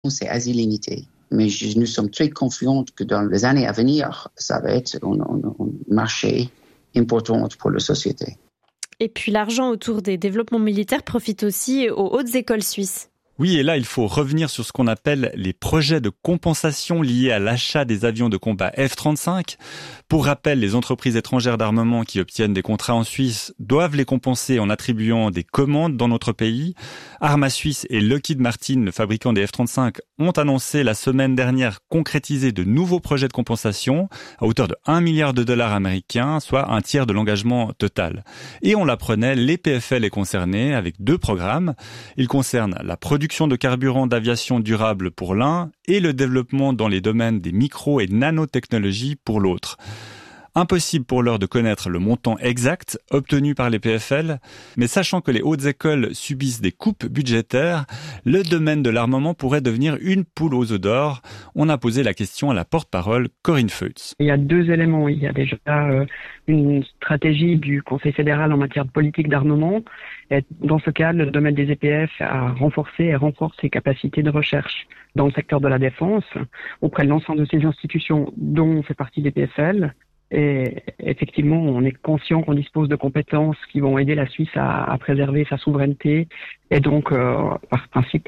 c'est assez limité. Mais nous sommes très confiants que dans les années à venir, ça va être un marché important pour la société. Et puis l'argent autour des développements militaires profite aussi aux hautes écoles suisses. Oui, et là, il faut revenir sur ce qu'on appelle les projets de compensation liés à l'achat des avions de combat F-35. Pour rappel, les entreprises étrangères d'armement qui obtiennent des contrats en Suisse doivent les compenser en attribuant des commandes dans notre pays. Arma Suisse et Lockheed Martin, le fabricant des F-35, ont annoncé la semaine dernière concrétiser de nouveaux projets de compensation à hauteur de 1 milliard de dollars américains, soit un tiers de l'engagement total. Et on l'apprenait, l'EPFL est concerné avec 2 programmes. Ils concernent la production de carburant d'aviation durable pour l'un et le développement dans les domaines des micro- et nanotechnologies pour l'autre. Impossible pour l'heure de connaître le montant exact obtenu par les PFL, mais sachant que les hautes écoles subissent des coupes budgétaires, le domaine de l'armement pourrait devenir une poule aux œufs d'or. On a posé la question à la porte-parole Corinne Feutz. Il y a 2 éléments. Il y a déjà une stratégie du Conseil fédéral en matière de politique d'armement. Et dans ce cadre, le domaine des EPF a renforcé et renforce ses capacités de recherche dans le secteur de la défense auprès de l'ensemble de ces institutions dont fait partie des PFL. Et effectivement, on est conscient qu'on dispose de compétences qui vont aider la Suisse à préserver sa souveraineté. Et donc, par principe,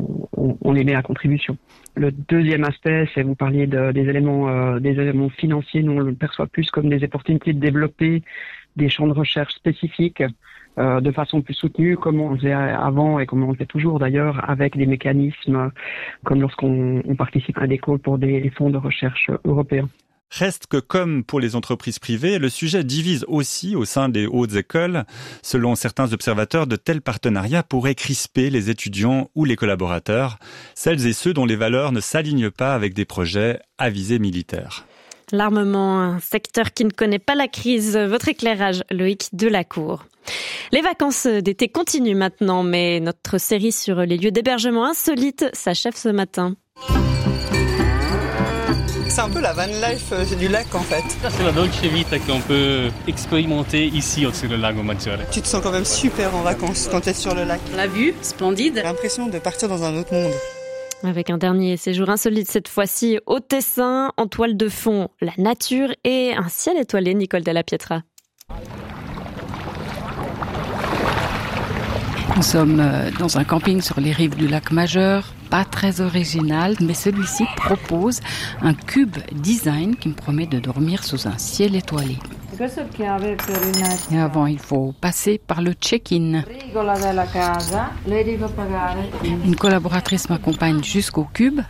on les met à contribution. Le deuxième aspect, c'est vous parliez des éléments financiers. Nous, on le perçoit plus comme des opportunités de développer des champs de recherche spécifiques de façon plus soutenue, comme on faisait avant et comme on le fait toujours d'ailleurs, avec des mécanismes comme lorsqu'on participe à des calls pour des fonds de recherche européens. Reste que, comme pour les entreprises privées, le sujet divise aussi au sein des hautes écoles. Selon certains observateurs, de tels partenariats pourraient crisper les étudiants ou les collaborateurs, celles et ceux dont les valeurs ne s'alignent pas avec des projets à visée militaire. L'armement, un secteur qui ne connaît pas la crise. Votre éclairage, Loïc Delacour. Les vacances d'été continuent maintenant, mais notre série sur les lieux d'hébergement insolites s'achève ce matin. C'est un peu la van life du lac en fait. C'est la Dolce Vita qu'on peut expérimenter ici au-dessus du lago Maggiore. Tu te sens quand même super en vacances quand tu es sur le lac. La vue, splendide. J'ai l'impression de partir dans un autre monde. Avec un dernier séjour insolite cette fois-ci au Tessin, en toile de fond, la nature et un ciel étoilé, Nicole Della Pietra. Nous sommes dans un camping sur les rives du lac Majeur, pas très original, mais celui-ci propose un cube design qui me promet de dormir sous un ciel étoilé. Et avant, il faut passer par le check-in. Une collaboratrice m'accompagne jusqu'au cube.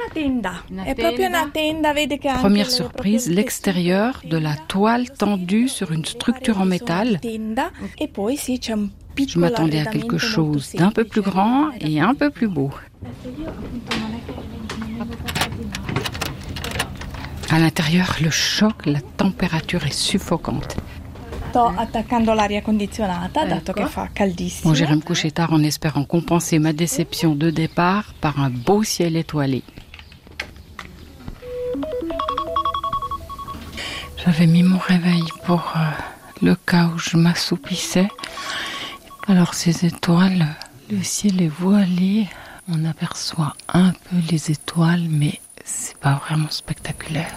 Première surprise, l'extérieur de la toile tendue sur une structure en métal. Je m'attendais à quelque chose d'un peu plus grand et un peu plus beau. À l'intérieur, le choc, la température est suffocante. Bon, j'irai me coucher tard en espérant compenser ma déception de départ par un beau ciel étoilé. J'avais mis mon réveil pour le cas où je m'assoupissais. Alors ces étoiles, le ciel est voilé, on aperçoit un peu les étoiles, mais c'est pas vraiment spectaculaire.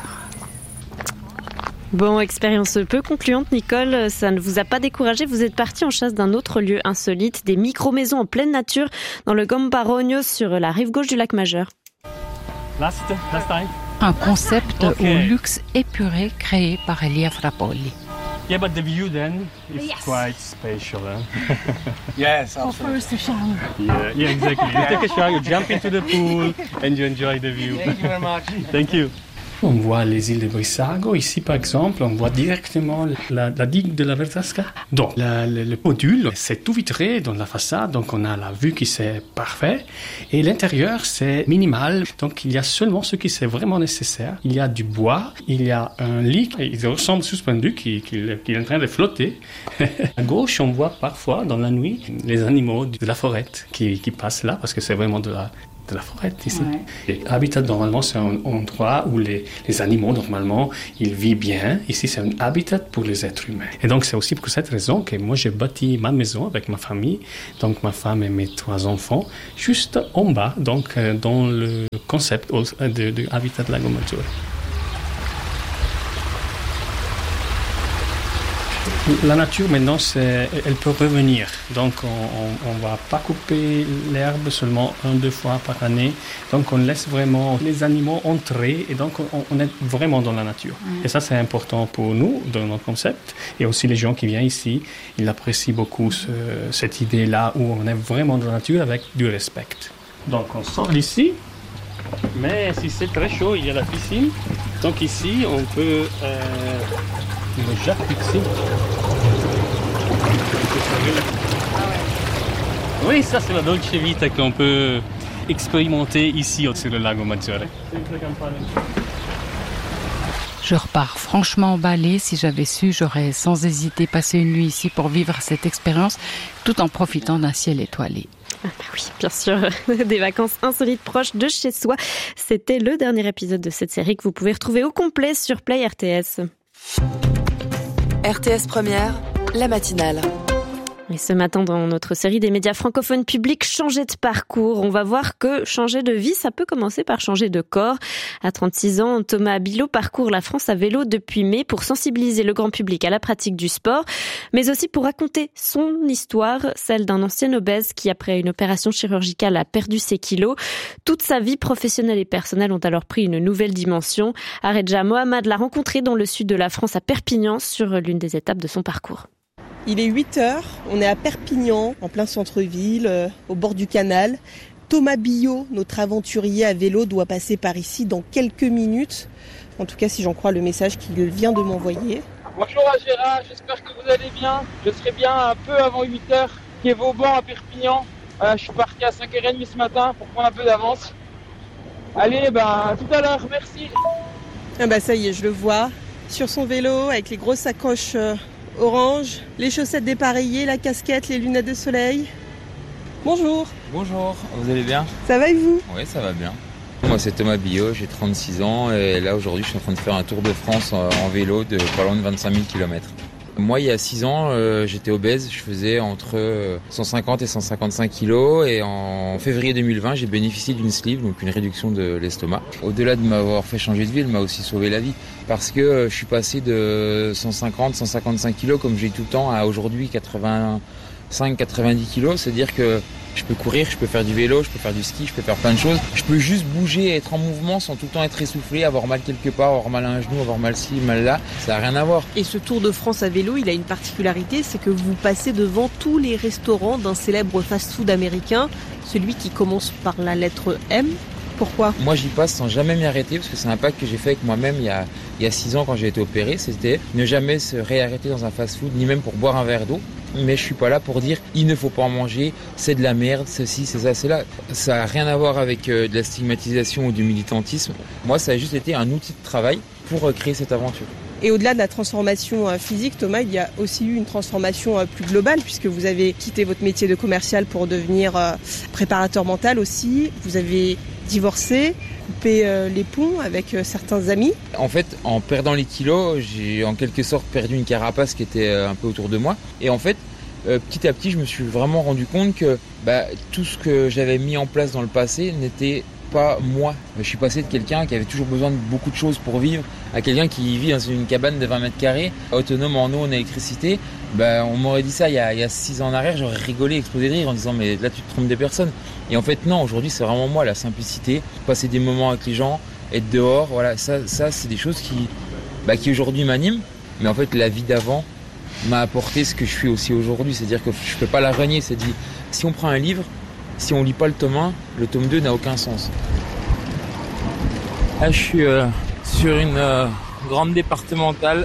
Bon, expérience peu concluante, Nicole, ça ne vous a pas découragé, vous êtes parti en chasse d'un autre lieu insolite, des micro-maisons en pleine nature dans le Gambarogno sur la rive gauche du lac Majeur. Last time. Un concept au luxe épuré créé par Elia Frappoli. Yeah, but the view then is quite spatial. Yes, absolutely. First a shower. Yeah, exactly. You take a shower, you jump into the pool and you enjoy the view. Thank you very much. Thank you. On voit les îles de Brissago. Ici, par exemple, on voit directement la digue de la Bertasca. Donc, le module, c'est tout vitré dans la façade. Donc, on a la vue qui c'est parfait. Et l'intérieur, c'est minimal. Donc, il y a seulement ce qui c'est vraiment nécessaire. Il y a du bois. Il y a un lit. Il ressemble suspendu qui est en train de flotter. À gauche, on voit parfois, dans la nuit, les animaux de la forêt qui passent là parce que c'est vraiment de la de la forêt ici. Ouais. L'habitat, normalement, c'est un endroit où les animaux, normalement, ils vivent bien. Ici, c'est un habitat pour les êtres humains. Et donc, c'est aussi pour cette raison que moi, j'ai bâti ma maison avec ma famille, donc ma femme et mes 3 enfants, juste en bas, donc dans le concept de habitat de Lago Maggiore. La nature, maintenant, elle peut revenir. Donc, on ne va pas couper l'herbe seulement 1-2 fois par année. Donc, on laisse vraiment les animaux entrer et donc, on est vraiment dans la nature. Et ça, c'est important pour nous, dans notre concept. Et aussi, les gens qui viennent ici, ils apprécient beaucoup cette idée-là où on est vraiment dans la nature avec du respect. Donc, on sort d'ici. Mais si c'est très chaud, il y a la piscine. Donc, ici, on peut... le jacuzzi. Oui, ça c'est la Dolce Vita qu'on peut expérimenter ici sur le Lago Maggiore. Je repars franchement emballée. Si j'avais su, j'aurais sans hésiter passé une nuit ici pour vivre cette expérience, tout en profitant d'un ciel étoilé. Ah bah oui, bien sûr, des vacances insolites proches de chez soi. C'était le dernier épisode de cette série que vous pouvez retrouver au complet sur Play RTS. RTS Première, la matinale. Et ce matin, dans notre série des médias francophones publics, changer de parcours. On va voir que changer de vie, ça peut commencer par changer de corps. À 36 ans, Thomas Billot parcourt la France à vélo depuis mai pour sensibiliser le grand public à la pratique du sport, mais aussi pour raconter son histoire, celle d'un ancien obèse qui, après une opération chirurgicale, a perdu ses kilos. Toute sa vie professionnelle et personnelle ont alors pris une nouvelle dimension. Aredja Mohamed l'a rencontré dans le sud de la France, à Perpignan, sur l'une des étapes de son parcours. Il est 8h, on est à Perpignan, en plein centre-ville, au bord du canal. Thomas Billot, notre aventurier à vélo, doit passer par ici dans quelques minutes. En tout cas, si j'en crois le message qu'il vient de m'envoyer. Bonjour à Gérard, j'espère que vous allez bien. Je serai bien un peu avant 8h, quai Vauban à Perpignan. Voilà, je suis parti à 5h30 ce matin pour prendre un peu d'avance. Allez, à tout à l'heure, merci. Ça y est, je le vois, sur son vélo, avec les grosses sacoches... orange, les chaussettes dépareillées, la casquette, les lunettes de soleil. Bonjour. Bonjour, vous allez bien ? Ça va et vous ? Oui, ça va bien. Moi c'est Thomas Billot, j'ai 36 ans et là aujourd'hui je suis en train de faire un tour de France en vélo de pas loin de 25 000 km. Moi il y a 6 ans j'étais obèse, je faisais entre 150 et 155 kg et en février 2020 j'ai bénéficié d'une sleeve, donc une réduction de l'estomac. Au-delà de m'avoir fait changer de vie, elle m'a aussi sauvé la vie parce que je suis passé de 150, 155 kg comme j'ai tout le temps à aujourd'hui 85, 90 kg, c'est-à-dire que je peux courir, je peux faire du vélo, je peux faire du ski, je peux faire plein de choses. Je peux juste bouger, être en mouvement sans tout le temps être essoufflé, avoir mal quelque part, avoir mal à un genou, avoir mal ci, mal là. Ça n'a rien à voir. Et ce Tour de France à vélo, il a une particularité, c'est que vous passez devant tous les restaurants d'un célèbre fast-food américain, celui qui commence par la lettre M. Pourquoi ? Moi j'y passe sans jamais m'y arrêter parce que c'est un pacte que j'ai fait avec moi-même il y a 6 ans quand j'ai été opéré, c'était ne jamais se réarrêter dans un fast-food ni même pour boire un verre d'eau. Mais je suis pas là pour dire il ne faut pas en manger, c'est de la merde, ceci, c'est ça, c'est là. Ça n'a rien à voir avec de la stigmatisation ou du militantisme. Moi ça a juste été un outil de travail pour créer cette aventure. Et au-delà de la transformation physique, Thomas, il y a aussi eu une transformation plus globale puisque vous avez quitté votre métier de commercial pour devenir préparateur mental aussi. Vous avez divorcé, coupé les ponts avec certains amis. En fait, en perdant les kilos, j'ai en quelque sorte perdu une carapace qui était un peu autour de moi. Et en fait, petit à petit, je me suis vraiment rendu compte que tout ce que j'avais mis en place dans le passé n'était pas moi. Je suis passé de quelqu'un qui avait toujours besoin de beaucoup de choses pour vivre à quelqu'un qui vit dans une cabane de 20 mètres carrés, autonome en eau, en électricité. On m'aurait dit ça il y a 6 ans en arrière, j'aurais rigolé, explosé de rire en disant mais là tu te trompes des personnes. Et en fait non, aujourd'hui c'est vraiment moi, la simplicité, passer des moments avec les gens, être dehors, voilà, ça c'est des choses qui aujourd'hui m'animent. Mais en fait la vie d'avant m'a apporté ce que je suis aussi aujourd'hui, c'est-à-dire que je peux pas la renier, c'est dit si on prend un livre, si on lit pas le tome 1, le tome 2 n'a aucun sens. Là, je suis sur une grande départementale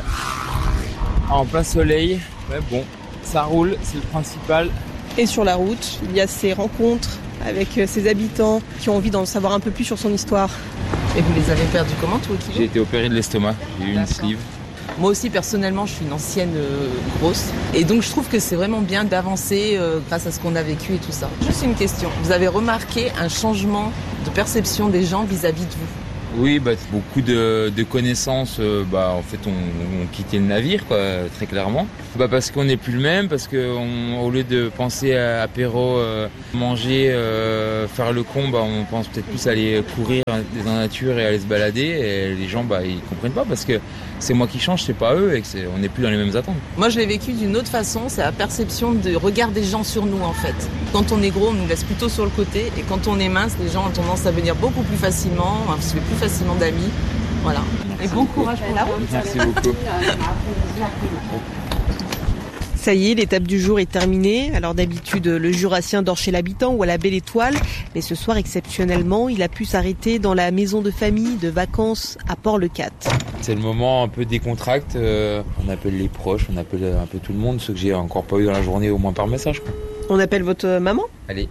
en plein soleil. Mais bon, ça roule, c'est le principal. Et sur la route, il y a ces rencontres avec ces habitants qui ont envie d'en savoir un peu plus sur son histoire. Et vous les avez perdus comment, toi, au kilo ? J'ai été opéré de l'estomac, j'ai eu une sleeve. Moi aussi, personnellement, je suis une ancienne grosse. Et donc, je trouve que c'est vraiment bien d'avancer grâce à ce qu'on a vécu et tout ça. Juste une question. Vous avez remarqué un changement de perception des gens vis-à-vis de vous ? Oui, beaucoup de connaissances, en fait, on quitté le navire, quoi, très clairement. Parce qu'on n'est plus le même, parce que au lieu de penser à apéro, manger, faire le con, on pense peut-être plus à aller courir dans la nature et aller se balader. Et les gens, ils comprennent pas, parce que c'est moi qui change, c'est pas eux, et on n'est plus dans les mêmes attentes. Moi, je l'ai vécu d'une autre façon, c'est la perception du regard des gens sur nous, en fait. Quand on est gros, on nous laisse plutôt sur le côté, et quand on est mince, les gens ont tendance à venir beaucoup plus facilement, on se fait plus facilement d'amis. Voilà. Et bon courage pour la route. Merci beaucoup. Ça y est, l'étape du jour est terminée. Alors d'habitude, le Jurassien dort chez l'habitant ou à la Belle Étoile. Mais ce soir, exceptionnellement, il a pu s'arrêter dans la maison de famille de vacances à Port-le-Cat. C'est le moment un peu décontracté. On appelle les proches, on appelle un peu tout le monde, ceux que j'ai encore pas eu dans la journée, au moins par message, quoi. On appelle votre maman ? Allez.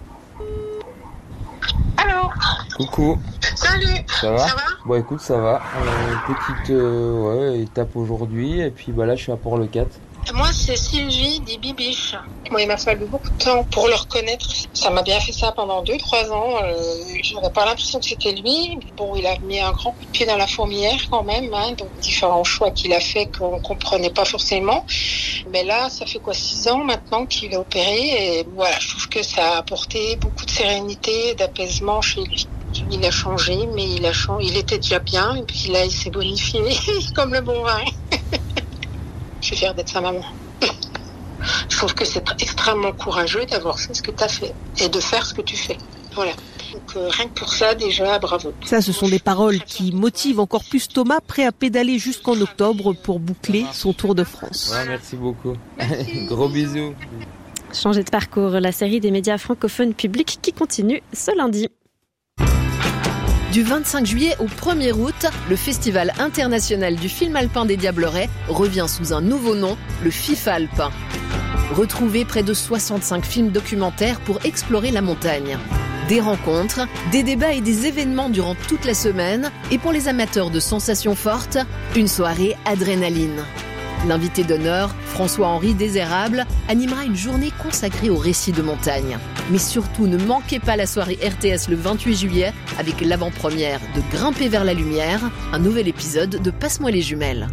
Allô ? Coucou. Salut. Ça va ? Bon, écoute, ça va. Petite étape aujourd'hui, et puis là, je suis à Port-le-Cat. Moi, c'est Sylvie des Bibiches. Moi, il m'a fallu beaucoup de temps pour le reconnaître. Ça m'a bien fait ça pendant 2-3 ans. J'avais pas l'impression que c'était lui. Bon, il a mis un grand coup de pied dans la fourmilière quand même, donc différents choix qu'il a fait qu'on comprenait pas forcément. Mais là, ça fait 6 ans maintenant qu'il est opéré, et voilà, je trouve que ça a apporté beaucoup de sérénité, d'apaisement chez lui. Il a changé, mais il était déjà bien, et puis là, il s'est bonifié comme le bon vin. Je suis fière d'être sa maman. Je trouve que c'est extrêmement courageux d'avoir fait ce que tu as fait et de faire ce que tu fais. Voilà. Donc rien que pour ça, déjà, bravo. Ça, ce sont des paroles qui motivent encore plus Thomas, prêt à pédaler jusqu'en octobre pour boucler son Tour de France. Ouais, merci beaucoup. Gros bisous. Changer de parcours, la série des médias francophones publics qui continue ce lundi. Du 25 juillet au 1er août, le Festival international du film alpin des Diablerets revient sous un nouveau nom, le FIFALP. Retrouvez près de 65 films documentaires pour explorer la montagne. Des rencontres, des débats et des événements durant toute la semaine. Et pour les amateurs de sensations fortes, une soirée adrénaline. L'invité d'honneur, François-Henri Désérable, animera une journée consacrée aux récits de montagne. Mais surtout, ne manquez pas la soirée RTS le 28 juillet avec l'avant-première de Grimper vers la lumière, un nouvel épisode de Passe-moi les jumelles.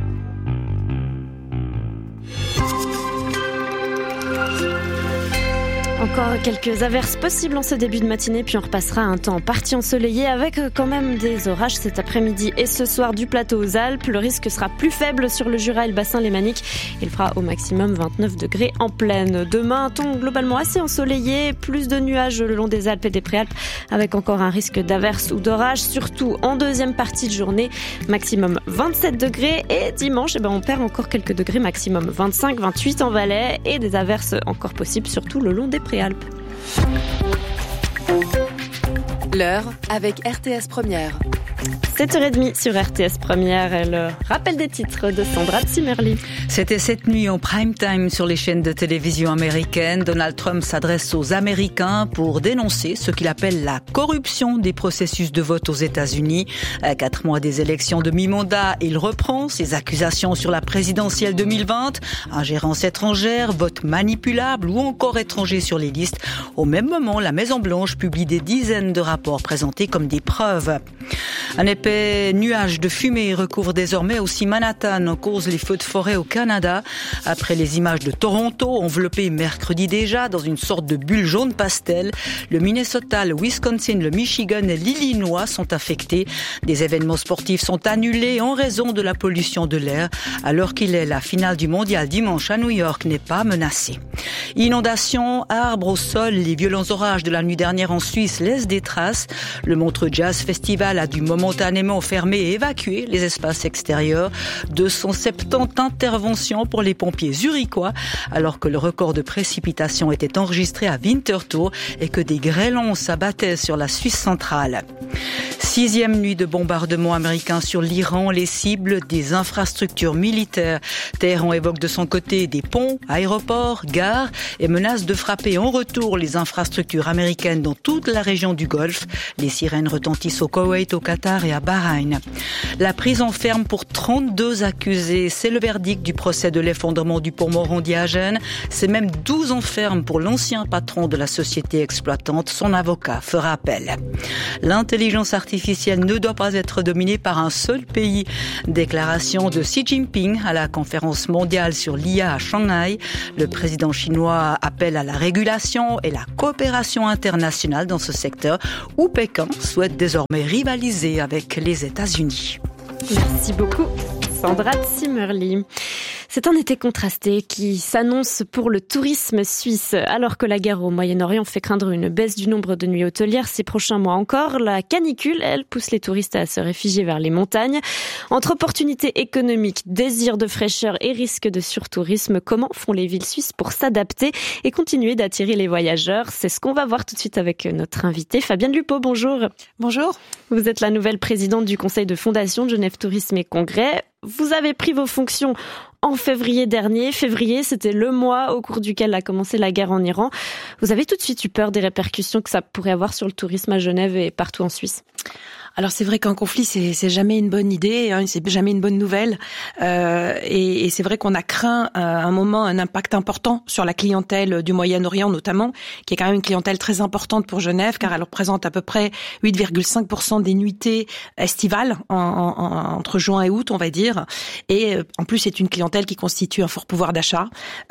Encore quelques averses possibles en ce début de matinée, puis on repassera un temps parti ensoleillé avec quand même des orages cet après-midi et ce soir du plateau aux Alpes. Le risque sera plus faible sur le Jura et le bassin lémanique. Il fera au maximum 29 degrés en plaine. Demain, un temps globalement assez ensoleillé, plus de nuages le long des Alpes et des Préalpes avec encore un risque d'averses ou d'orages, surtout en deuxième partie de journée. Maximum 27 degrés et dimanche, on perd encore quelques degrés, maximum 25, 28 en Valais et des averses encore possibles, surtout le long des Préalpes. L'heure avec RTS Première. 7h30 sur RTS Première, elle rappelle des titres de Sandra Zimmerli. C'était cette nuit en prime time sur les chaînes de télévision américaines. Donald Trump s'adresse aux Américains pour dénoncer ce qu'il appelle la corruption des processus de vote aux États-Unis. À 4 mois des élections de mi-mandat, il reprend ses accusations sur la présidentielle 2020, ingérence étrangère, vote manipulable ou encore étranger sur les listes. Au même moment, la Maison-Blanche publie des dizaines de rapports présentés comme des preuves. Un épais nuage de fumée recouvre désormais aussi Manhattan, cause les feux de forêt au Canada. Après les images de Toronto, enveloppées mercredi déjà dans une sorte de bulle jaune pastel, le Minnesota, le Wisconsin, le Michigan et l'Illinois sont affectés. Des événements sportifs sont annulés en raison de la pollution de l'air, alors qu'il est la finale du mondial dimanche à New York n'est pas menacée. Inondations, arbres au sol, les violents orages de la nuit dernière en Suisse laissent des traces. Le Montreux Jazz Festival a dû momentanément fermer et évacuer les espaces extérieurs. 270 interventions pour les pompiers zurichois, alors que le record de précipitations était enregistré à Winterthur et que des grêlons s'abattaient sur la Suisse centrale. 6e nuit de bombardement américain sur l'Iran, les cibles des infrastructures militaires. Téhéran évoque de son côté des ponts, aéroports, gares et menace de frapper en retour les infrastructures américaines dans toute la région du Golfe. Les sirènes retentissent au Koweït, au Qatar et à Bahreïn. La prison ferme pour 32 accusés. C'est le verdict du procès de l'effondrement du pont Morandi à Gênes. C'est même 12 ans ferme pour l'ancien patron de la société exploitante. Son avocat fera appel. L'intelligence artificielle ne doit pas être dominée par un seul pays. Déclaration de Xi Jinping à la conférence mondiale sur l'IA à Shanghai. Le président chinois appelle à la régulation et la coopération internationale dans ce secteur où Pékin souhaite désormais rivaliser avec les États-Unis. Merci beaucoup, Sandra Zimmerli. C'est un été contrasté qui s'annonce pour le tourisme suisse. Alors que la guerre au Moyen-Orient fait craindre une baisse du nombre de nuits hôtelières ces prochains mois encore, la canicule, elle, pousse les touristes à se réfugier vers les montagnes. Entre opportunités économiques, désir de fraîcheur et risque de surtourisme, comment font les villes suisses pour s'adapter et continuer d'attirer les voyageurs? C'est ce qu'on va voir tout de suite avec notre invitée, Fabienne Lupeau. Bonjour. Bonjour. Vous êtes la nouvelle présidente du conseil de fondation de Genève Tourisme et Congrès. Vous avez pris vos fonctions en février dernier. Février, c'était le mois au cours duquel a commencé la guerre en Iran. Vous avez tout de suite eu peur des répercussions que ça pourrait avoir sur le tourisme à Genève et partout en Suisse? Alors c'est vrai qu'un conflit c'est jamais une bonne idée, hein, c'est jamais une bonne nouvelle, et c'est vrai qu'on a craint à un moment un impact important sur la clientèle du Moyen-Orient notamment, qui est quand même une clientèle très importante pour Genève, car elle représente à peu près 8,5% des nuitées estivales entre juin et août, on va dire, et en plus c'est une clientèle qui constitue un fort pouvoir d'achat.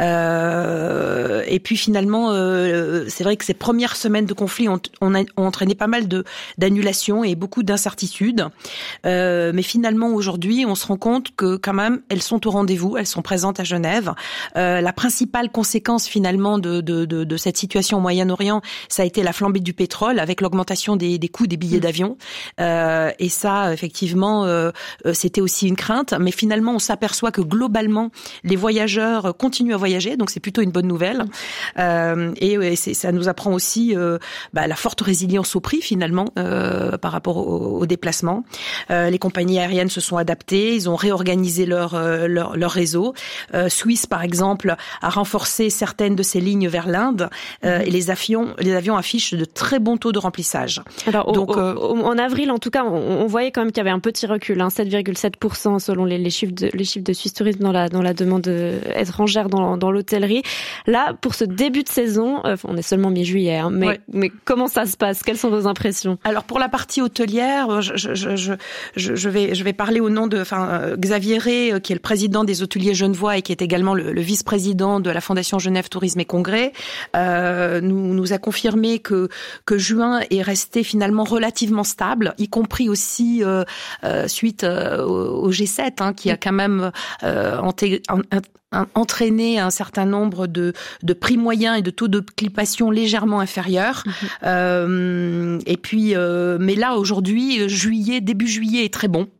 Et puis finalement, c'est vrai que ces premières semaines de conflit ont entraîné pas mal d'annulations et beaucoup d'incertitudes. Mais finalement, aujourd'hui, on se rend compte que quand même, elles sont au rendez-vous, elles sont présentes à Genève. La principale conséquence finalement de cette situation au Moyen-Orient, ça a été la flambée du pétrole avec l'augmentation des coûts des billets d'avion. Et ça, effectivement, c'était aussi une crainte. Mais finalement, on s'aperçoit que globalement, les voyageurs continuent à voyager, donc c'est plutôt une bonne nouvelle. Et ça nous apprend aussi la forte résilience au prix finalement par rapport au déplacement. Les compagnies aériennes se sont adaptées, ils ont réorganisé leur réseau. Swiss, par exemple, a renforcé certaines de ses lignes vers l'Inde et les avions affichent de très bons taux de remplissage. Alors, donc, en avril, en tout cas, on voyait quand même qu'il y avait un petit recul, 7,7% selon les chiffres de Suisse Tourisme dans la demande étrangère dans l'hôtellerie. Là, pour ce début de saison, on est seulement mi-juillet, mais comment ça se passe? Quelles sont vos impressions? Alors, pour la partie hôtelière, je vais parler au nom de Xavier Rey, qui est le président des hôteliers genevois et qui est également le vice-président de la Fondation Genève Tourisme et Congrès. Nous a confirmé que juin est resté finalement relativement stable, y compris aussi suite au G7, qui a quand même entraîner un certain nombre de prix moyens et de taux d'occupation légèrement inférieurs. Et puis, mais là aujourd'hui, début juillet est très bon.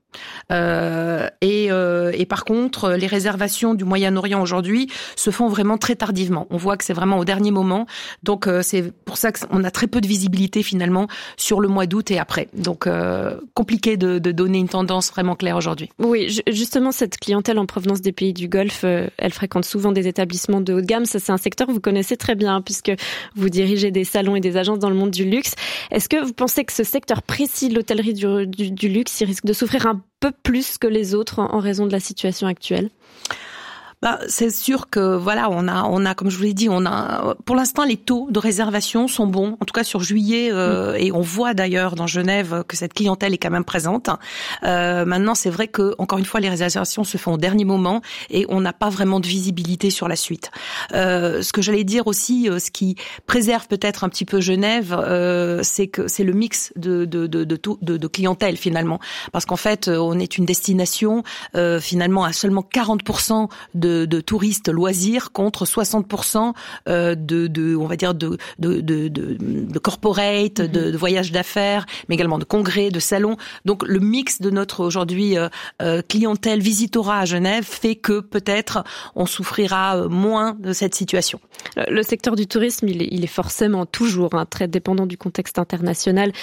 Et par contre, les réservations du Moyen-Orient aujourd'hui se font vraiment très tardivement. On voit que c'est vraiment au dernier moment. Donc, c'est pour ça qu'on a très peu de visibilité finalement sur le mois d'août et après. Donc, compliqué de donner une tendance vraiment claire aujourd'hui. Oui, justement, cette clientèle en provenance des pays du Golfe, elle fréquente souvent des établissements de haut de gamme. Ça, c'est un secteur que vous connaissez très bien puisque vous dirigez des salons et des agences dans le monde du luxe. Est-ce que vous pensez que ce secteur précis de l'hôtellerie du luxe, il risque de souffrir un peu plus que les autres en raison de la situation actuelle? C'est sûr que voilà, on a comme je vous l'ai dit, pour l'instant les taux de réservation sont bons, en tout cas sur juillet, et on voit d'ailleurs dans Genève que cette clientèle est quand même présente. Maintenant, c'est vrai que encore une fois, les réservations se font au dernier moment et on n'a pas vraiment de visibilité sur la suite. Ce que j'allais dire aussi, ce qui préserve peut-être un petit peu Genève, c'est que c'est le mix de clientèle finalement, parce qu'en fait, on est une destination finalement à seulement 40% de touristes loisirs contre 60% on va dire de corporate, de voyages d'affaires, mais également de congrès, de salons. Donc le mix de notre aujourd'hui clientèle visitera à Genève fait que peut-être on souffrira moins de cette situation. Le secteur du tourisme, il est forcément toujours très dépendant du contexte international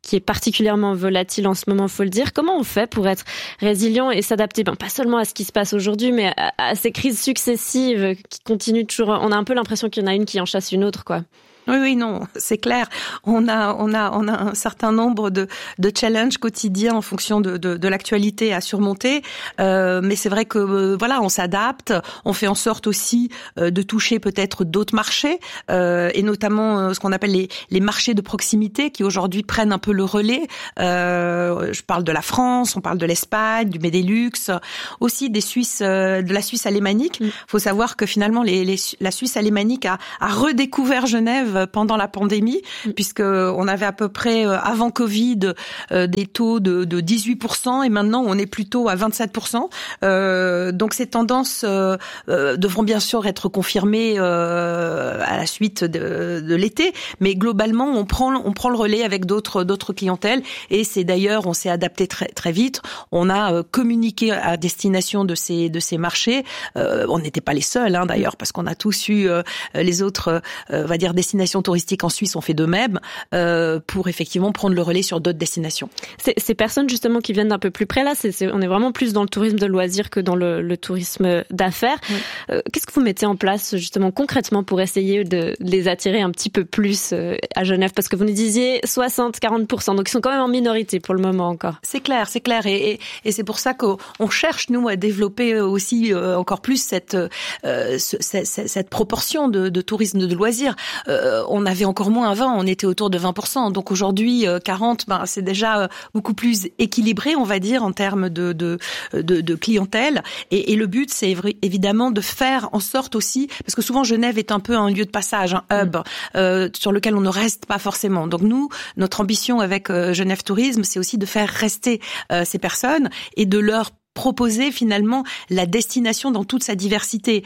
qui est particulièrement volatile en ce moment, faut le dire. Comment on fait pour être résilient et s'adapter, pas seulement à ce qui se passe aujourd'hui, mais à ces crises successives qui continuent toujours. On a un peu l'impression qu'il y en a une qui en chasse une autre, quoi. Oui, non, c'est clair. On a un certain nombre de challenges quotidiens en fonction de l'actualité à surmonter. Mais c'est vrai que on s'adapte. On fait en sorte aussi de toucher peut-être d'autres marchés, et notamment ce qu'on appelle les marchés de proximité qui aujourd'hui prennent un peu le relais. Je parle de la France, on parle de l'Espagne, du Benelux, aussi des Suisses, de la Suisse alémanique. Faut savoir que finalement la Suisse alémanique a redécouvert Genève pendant la pandémie, puisque on avait à peu près avant Covid des taux de 18% et maintenant on est plutôt à 27%. Donc ces tendances devront bien sûr être confirmées à la suite de l'été, mais globalement on prend le relais avec d'autres clientèles et c'est d'ailleurs on s'est adapté très très vite. On a communiqué à destination de ces marchés. On n'était pas les seuls d'ailleurs parce qu'on a tous eu les autres on va dire destinations touristiques en Suisse ont fait de même pour effectivement prendre le relais sur d'autres destinations. Ces personnes justement qui viennent d'un peu plus près là, on est vraiment plus dans le tourisme de loisirs que dans le tourisme d'affaires. Oui. Qu'est-ce que vous mettez en place justement concrètement pour essayer de les attirer un petit peu plus à Genève? Parce que vous nous disiez 60-40%, donc ils sont quand même en minorité pour le moment encore. C'est clair. Et c'est pour ça qu'on cherche nous à développer aussi encore plus cette proportion de tourisme de loisirs. On avait encore moins avant, on était autour de 20%. Donc aujourd'hui, 40, c'est déjà beaucoup plus équilibré, on va dire, en termes de clientèle. Et le but, c'est évidemment de faire en sorte aussi, parce que souvent Genève est un peu un lieu de passage, un hub, sur lequel on ne reste pas forcément. Donc nous, notre ambition avec Genève Tourisme, c'est aussi de faire rester ces personnes et de leur proposer finalement la destination dans toute sa diversité,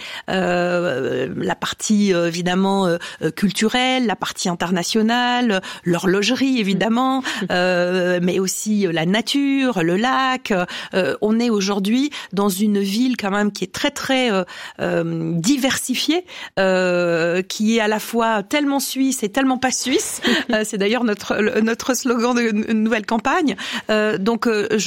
la partie évidemment culturelle, la partie internationale, l'horlogerie évidemment, mais aussi la nature, le lac. On est aujourd'hui dans une ville quand même qui est très très diversifiée, qui est à la fois tellement suisse et tellement pas suisse. C'est d'ailleurs notre slogan de nouvelle campagne. Donc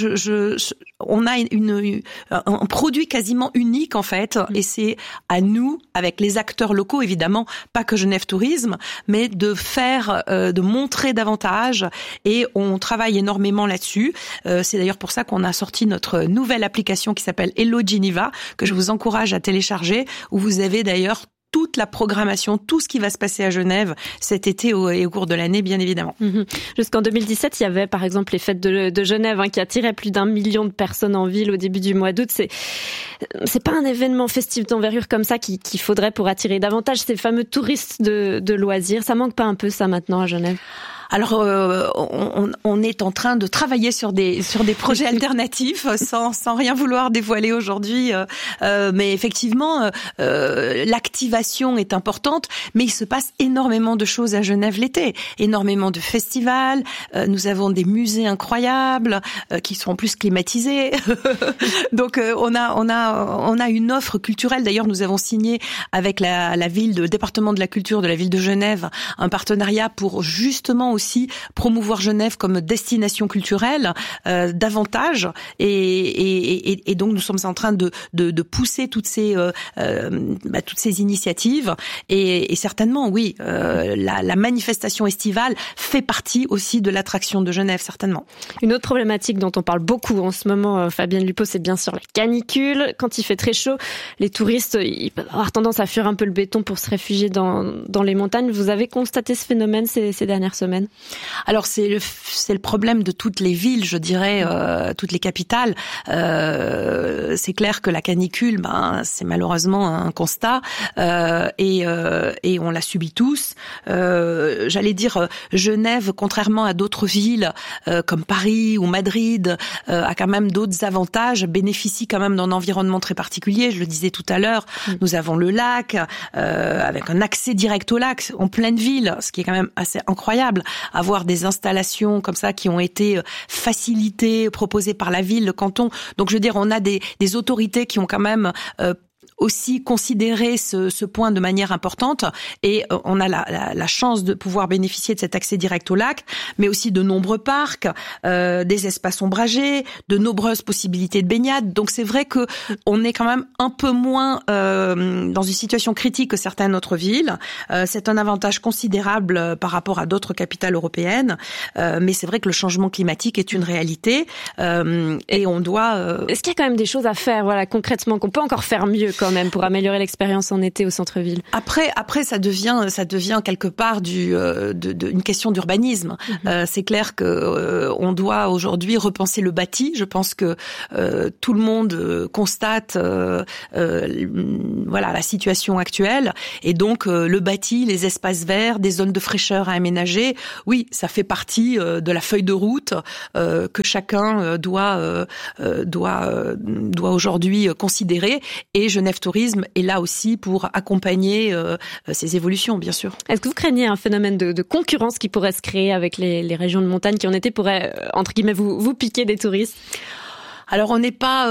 on a un produit quasiment unique en fait, et c'est à nous, avec les acteurs locaux évidemment, pas que Genève Tourisme, mais de montrer davantage, et on travaille énormément là-dessus. C'est d'ailleurs pour ça qu'on a sorti notre nouvelle application qui s'appelle Hello Geneva, que je vous encourage à télécharger, où vous avez d'ailleurs toute la programmation, tout ce qui va se passer à Genève cet été et au cours de l'année, bien évidemment. Jusqu'en 2017, il y avait par exemple les fêtes de Genève qui attiraient plus d'1 million de personnes en ville au début du mois d'août. C'est pas un événement festif d'envergure comme ça qu'il faudrait pour attirer davantage ces fameux touristes de loisirs. Ça manque pas un peu ça maintenant à Genève? Alors, on est en train de travailler sur des projets alternatifs, sans rien vouloir dévoiler aujourd'hui. Mais effectivement, l'activation est importante. Mais il se passe énormément de choses à Genève l'été, énormément de festivals. Nous avons des musées incroyables qui sont en plus climatisés. Donc, on a une offre culturelle. D'ailleurs, nous avons signé avec la ville, le département de la culture de la ville de Genève, un partenariat pour justement aussi promouvoir Genève comme destination culturelle davantage, et donc nous sommes en train de pousser toutes ces initiatives, et certainement oui, la manifestation estivale fait partie aussi de l'attraction de Genève, certainement. Une autre problématique dont on parle beaucoup en ce moment, Fabienne Lupeaud, c'est bien sûr la canicule. Quand il fait très chaud, les touristes ils peuvent avoir tendance à fuir un peu le béton pour se réfugier dans les montagnes. Vous avez constaté ce phénomène ces dernières semaines? Alors c'est le problème de toutes les villes, je dirais, toutes les capitales. C'est clair que la canicule, c'est malheureusement un constat, et on l'a subi tous. J'allais dire, Genève, contrairement à d'autres villes comme Paris ou Madrid, a quand même d'autres avantages, bénéficie quand même d'un environnement très particulier. Je le disais tout à l'heure, nous avons le lac, avec un accès direct au lac en pleine ville, ce qui est quand même assez incroyable. Avoir des installations comme ça qui ont été facilitées, proposées par la ville, le canton. Donc je veux dire, on a des autorités qui ont quand même aussi considérer ce point de manière importante, et on a la chance de pouvoir bénéficier de cet accès direct au lac, mais aussi de nombreux parcs, des espaces ombragés, de nombreuses possibilités de baignade. Donc c'est vrai que on est quand même un peu moins dans une situation critique que certaines autres villes. C'est un avantage considérable par rapport à d'autres capitales européennes, mais c'est vrai que le changement climatique est une réalité, et on doit... Est-ce qu'il y a quand même des choses à faire, voilà, concrètement, qu'on peut encore faire mieux quand même pour améliorer l'expérience en été au centre-ville? Après, ça devient quelque part une question d'urbanisme. C'est clair que on doit aujourd'hui repenser le bâti. Je pense que tout le monde constate la situation actuelle, et donc le bâti, les espaces verts, des zones de fraîcheur à aménager, oui, ça fait partie de la feuille de route que chacun doit aujourd'hui considérer, et Genève Tourisme est là aussi pour accompagner ces évolutions, bien sûr. Est-ce que vous craignez un phénomène de concurrence qui pourrait se créer avec les régions de montagne qui en été pourraient, entre guillemets, vous piquer des touristes? Alors on n'est pas,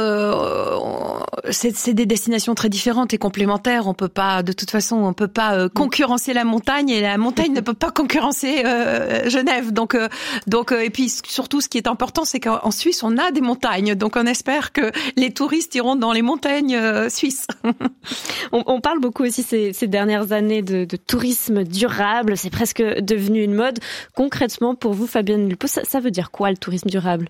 c'est des destinations très différentes et complémentaires. On peut pas concurrencer la montagne, et la montagne ne peut pas concurrencer Genève. Donc et puis surtout, ce qui est important, c'est qu'en Suisse on a des montagnes. Donc on espère que les touristes iront dans les montagnes suisses. On parle beaucoup aussi ces dernières années de tourisme durable. C'est presque devenu une mode. Concrètement, pour vous, Fabienne Lupo, ça veut dire quoi le tourisme durable?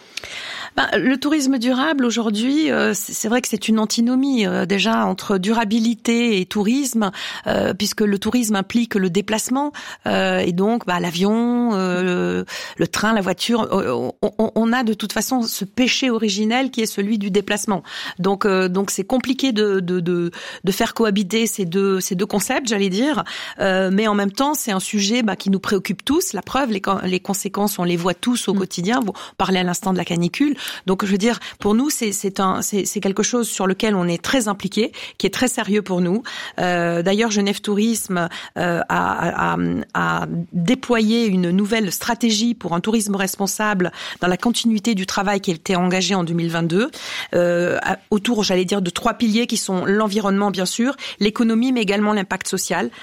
Le tourisme durable aujourd'hui, c'est vrai que c'est une antinomie déjà entre durabilité et tourisme, puisque le tourisme implique le déplacement, et donc l'avion, le train, la voiture. On a de toute façon ce péché originel qui est celui du déplacement. Donc c'est compliqué de faire cohabiter ces deux concepts, j'allais dire. Mais en même temps, c'est un sujet qui nous préoccupe tous. La preuve, les conséquences, on les voit tous au quotidien. Vous parlez à l'instant de la canicule. Donc je veux dire, pour nous, c'est quelque chose sur lequel on est très impliqué, qui est très sérieux pour nous. D'ailleurs, Genève Tourisme a déployé une nouvelle stratégie pour un tourisme responsable dans la continuité du travail qui a été engagé en 2022, autour, j'allais dire, de 3 piliers qui sont l'environnement, bien sûr, l'économie, mais également l'impact social.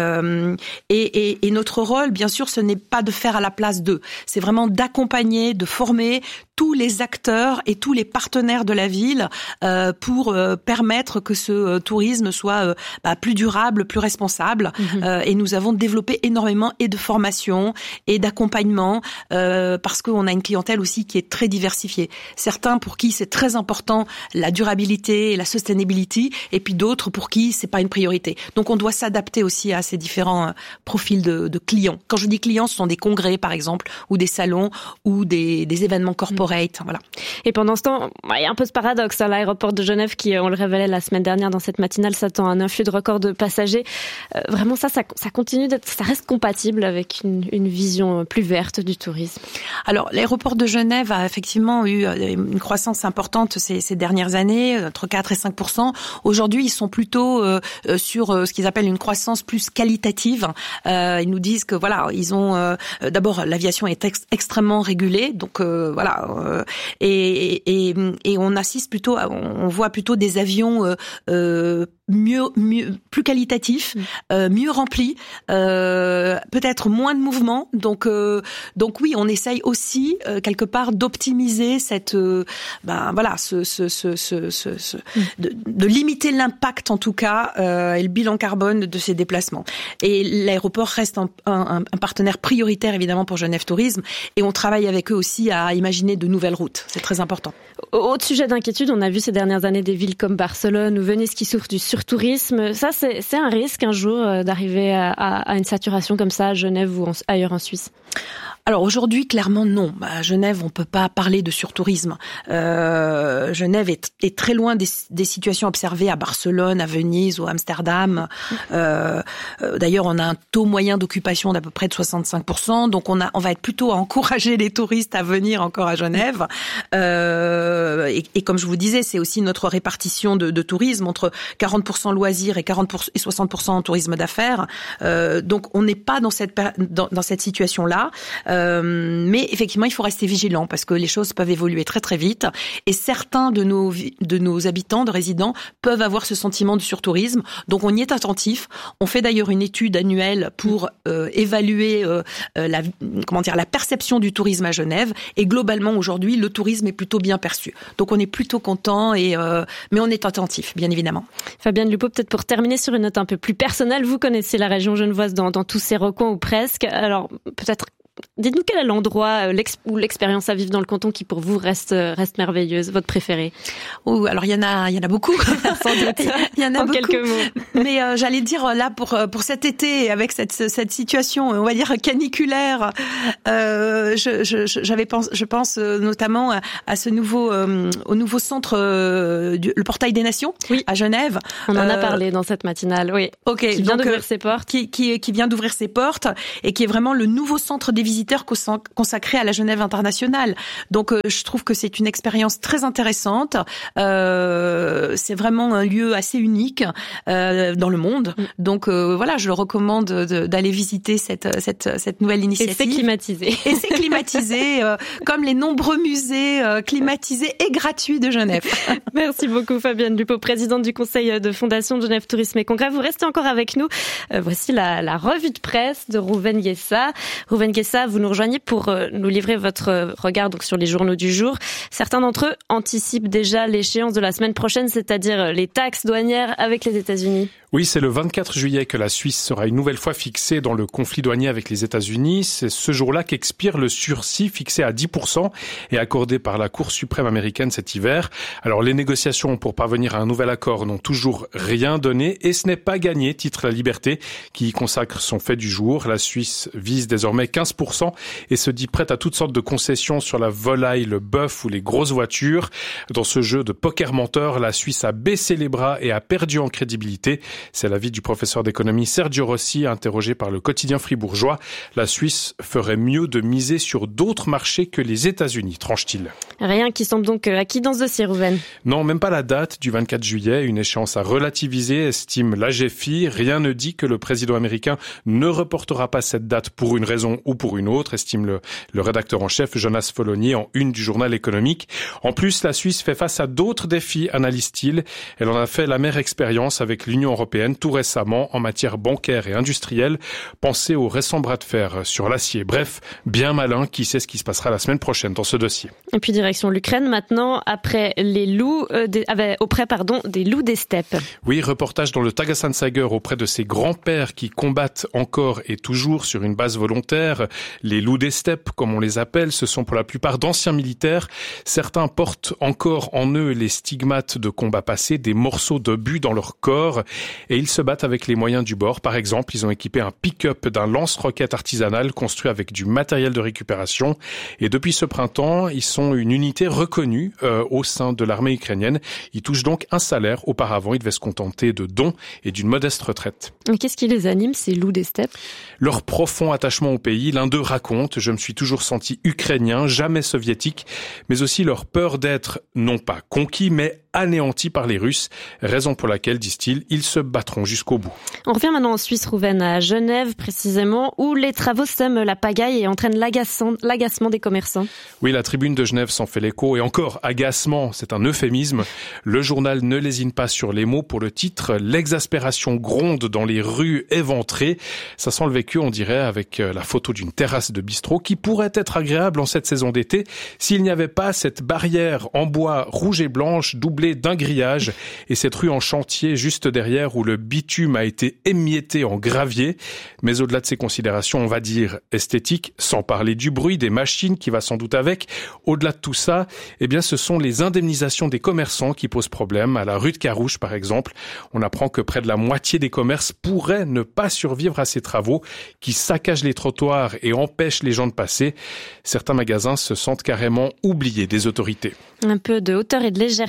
Et notre rôle, bien sûr, ce n'est pas de faire à la place d'eux. C'est vraiment d'accompagner, de former tous les acteurs et tous les partenaires de la ville pour permettre que ce tourisme soit plus durable, plus responsable. Et nous avons développé énormément et de formation et d'accompagnement parce qu'on a une clientèle aussi qui est très diversifiée. Certains pour qui c'est très important la durabilité et la sustainability, et puis d'autres pour qui c'est pas une priorité. Donc on doit s'adapter aussi à ces différents profils de clients. Quand je dis clients, ce sont des congrès par exemple, ou des salons, ou des événements corporate. Voilà. Et pendant ce temps, il y a un peu ce paradoxe, l'aéroport de Genève qui, on le révélait la semaine dernière dans cette matinale, s'attend à un afflux de record de passagers. Vraiment ça continue ça reste compatible avec une vision plus verte du tourisme. Alors l'aéroport de Genève a effectivement eu une croissance importante ces dernières années, entre 4 et 5%. Aujourd'hui, ils sont plutôt sur ce qu'ils appellent une croissance plus qualitative. Ils nous disent que ils ont d'abord l'aviation est extrêmement régulée, donc et on assiste plutôt, on voit plutôt des avions mieux, plus qualitatifs, mieux remplis, peut-être moins de mouvements. Donc oui, on essaye aussi quelque part d'optimiser cette, de limiter l'impact en tout cas et le bilan carbone de ces déplacements. Et l'aéroport reste un partenaire prioritaire évidemment pour Genève Tourisme, et on travaille avec eux aussi à imaginer de nouvelles routes. C'est très important. Autre sujet d'inquiétude, on a vu ces dernières années des villes comme Barcelone ou Venise qui souffrent du surtourisme. Ça, c'est un risque un jour d'arriver à une saturation comme ça à Genève ou ailleurs en Suisse? Alors aujourd'hui, clairement non. À Genève, on peut pas parler de surtourisme. Genève est très loin des situations observées à Barcelone, à Venise ou à Amsterdam. D'ailleurs, on a un taux moyen d'occupation d'à peu près de 65%. Donc on va être plutôt à encourager les touristes à venir encore à Genève. et comme je vous disais, c'est aussi notre répartition de tourisme entre 40% loisirs et 60% tourisme d'affaires. Donc on n'est pas dans cette situation-là, mais effectivement il faut rester vigilant parce que les choses peuvent évoluer très très vite et certains de nos habitants, de résidents, peuvent avoir ce sentiment de surtourisme. Donc on y est attentif. On fait d'ailleurs une étude annuelle pour évaluer la perception du tourisme à Genève et globalement aujourd'hui le tourisme est plutôt bien perçu. Donc on est plutôt content mais on est attentif bien évidemment. Fabienne Lupeaud, peut-être pour terminer sur une note un peu plus personnelle, vous connaissez la région genevoise dans tous ses recoins ou presque. Alors peut-être dites-nous quel est l'endroit ou l'expérience à vivre dans le canton qui pour vous reste merveilleuse, votre préféré? Alors il y en a beaucoup. Sans doute. Il y en a beaucoup. Quelques mots. Mais j'allais dire là pour cet été avec cette situation on va dire caniculaire, je pense notamment à ce au nouveau centre le Portail des Nations à Genève. On en a parlé dans cette matinale. Oui. OK, qui vient d'ouvrir ses portes. Qui vient d'ouvrir ses portes et qui est vraiment le nouveau centre des visiteurs consacrés à la Genève internationale. Donc je trouve que c'est une expérience très intéressante. C'est vraiment un lieu assez unique dans le monde. Donc voilà, je le recommande d'aller visiter cette nouvelle initiative. Et c'est climatisé. Et c'est climatisé comme les nombreux musées climatisés et gratuits de Genève. Merci beaucoup Fabienne Lupeaud, présidente du conseil de Fondation de Genève Tourisme et Congrès. Vous restez encore avec nous. Voici la revue de presse de Rouven Guessa. Rouven Guessa, vous nous rejoignez pour nous livrer votre regard donc sur les journaux du jour. Certains d'entre eux anticipent déjà l'échéance de la semaine prochaine, c'est-à-dire les taxes douanières avec les États-Unis. Oui, c'est le 24 juillet que la Suisse sera une nouvelle fois fixée dans le conflit douanier avec les États-Unis. C'est ce jour-là qu'expire le sursis fixé à 10% et accordé par la Cour suprême américaine cet hiver. Alors, les négociations pour parvenir à un nouvel accord n'ont toujours rien donné et ce n'est pas gagné, titre La Liberté, qui y consacre son fait du jour. La Suisse vise désormais 15% et se dit prête à toutes sortes de concessions sur la volaille, le bœuf ou les grosses voitures. Dans ce jeu de poker menteur, la Suisse a baissé les bras et a perdu en crédibilité. C'est l'avis du professeur d'économie Sergio Rossi, interrogé par le quotidien fribourgeois. La Suisse ferait mieux de miser sur d'autres marchés que les États-Unis, tranche-t-il. Rien qui semble donc acquis dans ce dossier, Rouven. Non, même pas la date du 24 juillet, une échéance à relativiser, estime l'AGFI. Rien ne dit que le président américain ne reportera pas cette date pour une raison ou pour une autre, estime le rédacteur en chef Jonas Follonier en une du journal économique. En plus, la Suisse fait face à d'autres défis, analyse-t-il. Elle en a fait l'amère expérience avec l'Union européenne tout récemment en matière bancaire et industrielle. Pensez au récent bras de fer sur l'acier. Bref, bien malin, qui sait ce qui se passera la semaine prochaine dans ce dossier. Et puis direction l'Ukraine maintenant, après les loups, auprès des loups des steppes. Oui, reportage dans le Tagassansager auprès de ces grands-pères qui combattent encore et toujours sur une base volontaire. Les loups des steppes, comme on les appelle, ce sont pour la plupart d'anciens militaires. Certains portent encore en eux les stigmates de combats passés, des morceaux d'obus dans leur corps. Et ils se battent avec les moyens du bord. Par exemple, ils ont équipé un pick-up d'un lance-roquettes artisanal construit avec du matériel de récupération. Et depuis ce printemps, ils sont une unité reconnue au sein de l'armée ukrainienne. Ils touchent donc un salaire. Auparavant, ils devaient se contenter de dons et d'une modeste retraite. Et qu'est-ce qui les anime, ces loups des steppes? Leur profond attachement au pays. L'un d'eux raconte « Je me suis toujours senti ukrainien, jamais soviétique », mais aussi leur peur d'être non pas conquis, mais anéantis par les Russes, raison pour laquelle, disent-ils, ils se battront jusqu'au bout. On revient maintenant en Suisse, Rouven, à Genève précisément, où les travaux sèment la pagaille et entraînent l'agacement des commerçants. Oui, la tribune de Genève s'en fait l'écho, et encore, agacement, c'est un euphémisme. Le journal ne lésine pas sur les mots pour le titre « L'exaspération gronde dans les rues éventrées ». Ça sent le vécu, on dirait, avec la photo d'une terrasse de bistrot qui pourrait être agréable en cette saison d'été s'il n'y avait pas cette barrière en bois rouge et blanche doublée d'un grillage et cette rue en chantier juste derrière où le bitume a été émietté en gravier. Mais au-delà de ces considérations, on va dire esthétiques, sans parler du bruit, des machines qui va sans doute avec, au-delà de tout ça, eh bien, ce sont les indemnisations des commerçants qui posent problème. À la rue de Carouche, par exemple, on apprend que près de la moitié des commerces pourraient ne pas survivre à ces travaux qui saccagent les trottoirs et empêchent les gens de passer. Certains magasins se sentent carrément oubliés des autorités. Un peu de hauteur et de légèreté maintenant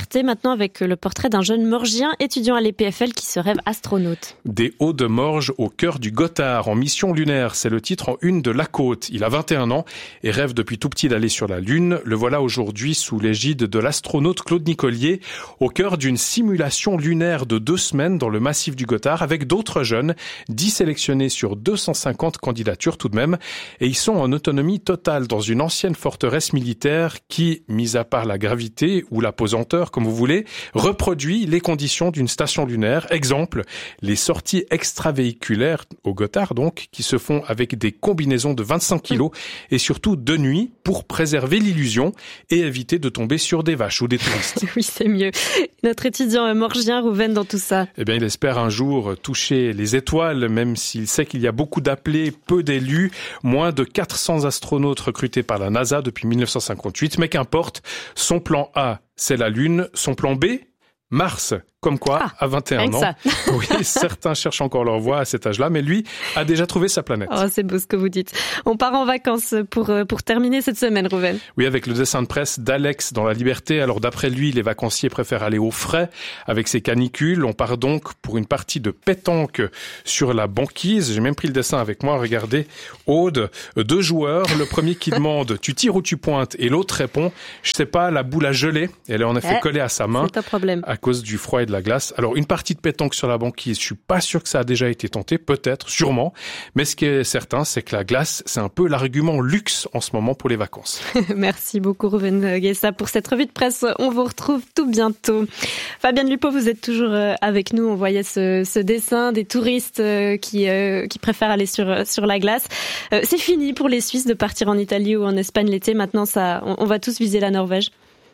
maintenant avec le portrait d'un jeune Morgien étudiant à l'EPFL qui se rêve astronaute. Des Hauts de Morges au cœur du Gothard, en mission lunaire. C'est le titre en une de La Côte. Il a 21 ans et rêve depuis tout petit d'aller sur la Lune. Le voilà aujourd'hui sous l'égide de l'astronaute Claude Nicolier au cœur d'une simulation lunaire de 2 semaines dans le massif du Gothard avec d'autres jeunes, 10 sélectionnés sur 250 candidatures tout de même. Et ils sont en autonomie totale dans une ancienne forteresse militaire qui, mis à part la gravité ou la pesanteur, comme vous voulez, reproduit les conditions d'une station lunaire. Exemple, les sorties extravéhiculaires au Gothard, donc, qui se font avec des combinaisons de 25 kilos et surtout de nuit pour préserver l'illusion et éviter de tomber sur des vaches ou des touristes. Oui, c'est mieux. Notre étudiant morgien, Rouven, dans tout ça. Eh bien, il espère un jour toucher les étoiles, même s'il sait qu'il y a beaucoup d'appelés, peu d'élus, moins de 400 astronautes recrutés par la NASA depuis 1958. Mais qu'importe, son plan A, c'est la Lune. Son plan B, Mars. Comme quoi, à 21 ans, oui, certains cherchent encore leur voie à cet âge-là, mais lui a déjà trouvé sa planète. Oh, c'est beau ce que vous dites. On part en vacances pour terminer cette semaine, Rouven. Oui, avec le dessin de presse d'Alex dans La Liberté. Alors d'après lui, les vacanciers préfèrent aller au frais avec ces canicules. On part donc pour une partie de pétanque sur la banquise. J'ai même pris le dessin avec moi. Regardez, Aude, 2 joueurs. Le premier qui demande « tu tires ou tu pointes ?» et l'autre répond « je sais pas, la boule a gelé ». Elle est en effet collée à sa main à cause du froid et de la glace. Alors, une partie de pétanque sur la banquise, je suis pas sûr que ça a déjà été tenté, peut-être, sûrement, mais ce qui est certain, c'est que la glace, c'est un peu l'argument luxe en ce moment pour les vacances. Merci beaucoup, Rouven Guessa, pour cette revue de presse. On vous retrouve tout bientôt. Fabienne Lupo, vous êtes toujours avec nous. On voyait ce dessin des touristes qui préfèrent aller sur la glace. C'est fini pour les Suisses de partir en Italie ou en Espagne l'été. Maintenant, on va tous viser la Norvège.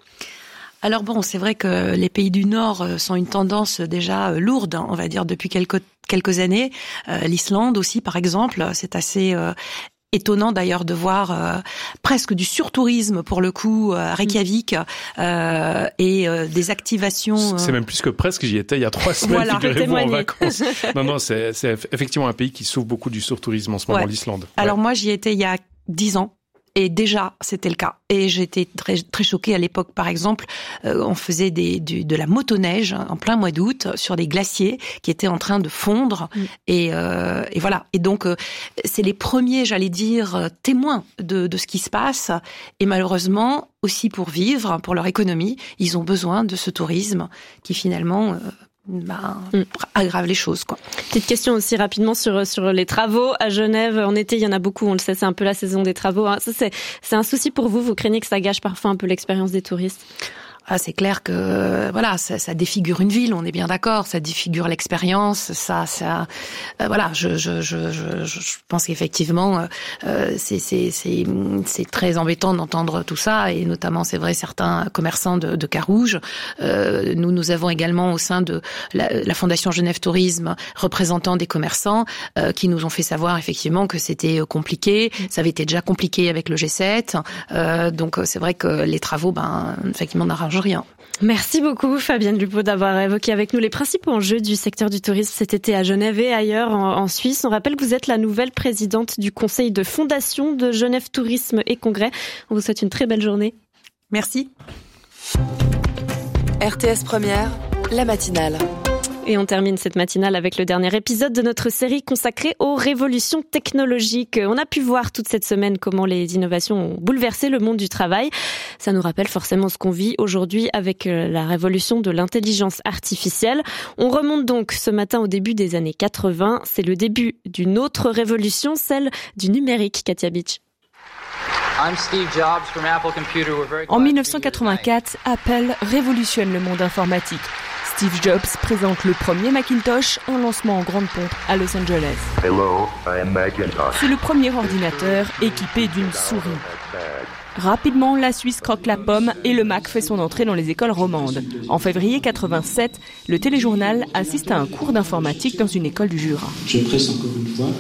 Alors bon, c'est vrai que les pays du Nord sont une tendance déjà lourde, on va dire, depuis quelques années. L'Islande aussi, par exemple, c'est assez étonnant d'ailleurs de voir presque du surtourisme pour le coup à Reykjavik et des activations. C'est même plus que presque, j'y étais il y a 3 semaines, voilà, figurez-vous, en vacances. Non, c'est effectivement un pays qui souffre beaucoup du surtourisme en ce moment, l'Islande. Alors moi, j'y étais il y a 10 ans. Et déjà, c'était le cas. Et j'étais très, très choquée à l'époque, par exemple, on faisait de la motoneige en plein mois d'août sur des glaciers qui étaient en train de fondre. Et voilà. Et donc, c'est les premiers, j'allais dire, témoins de ce qui se passe. Et malheureusement, aussi pour vivre, pour leur économie, ils ont besoin de ce tourisme qui finalement aggrave les choses, quoi. Petite question aussi rapidement sur les travaux à Genève. En été, il y en a beaucoup, on le sait, c'est un peu la saison des travaux. Ça, c'est un souci pour vous craignez que ça gâche parfois un peu l'expérience des touristes? Ah, c'est clair que voilà, ça défigure une ville, on est bien d'accord, ça défigure l'expérience, voilà, je pense qu'effectivement c'est très embêtant d'entendre tout ça, et notamment c'est vrai certains commerçants de Carouge. Nous avons également au sein de la Fondation Genève Tourisme représentants des commerçants qui nous ont fait savoir effectivement que c'était compliqué, ça avait été déjà compliqué avec le G7, donc c'est vrai que les travaux effectivement n'arrangent rien. Merci beaucoup Fabienne Lupo d'avoir évoqué avec nous les principaux enjeux du secteur du tourisme cet été à Genève et ailleurs en Suisse. On rappelle que vous êtes la nouvelle présidente du conseil de fondation de Genève Tourisme et Congrès. On vous souhaite une très belle journée. Merci. RTS Première, la matinale. Et on termine cette matinale avec le dernier épisode de notre série consacrée aux révolutions technologiques. On a pu voir toute cette semaine comment les innovations ont bouleversé le monde du travail. Ça nous rappelle forcément ce qu'on vit aujourd'hui avec la révolution de l'intelligence artificielle. On remonte donc ce matin au début des années 80. C'est le début d'une autre révolution, celle du numérique, Katia Beach. En 1984, Apple révolutionne le monde informatique. Steve Jobs présente le premier Macintosh, un lancement en grande pompe à Los Angeles. Hello, I am Macintosh. C'est le premier ordinateur équipé d'une souris. Rapidement, la Suisse croque la pomme et le Mac fait son entrée dans les écoles romandes. En février 87, le téléjournal assiste à un cours d'informatique dans une école du Jura. Je presse encore une fois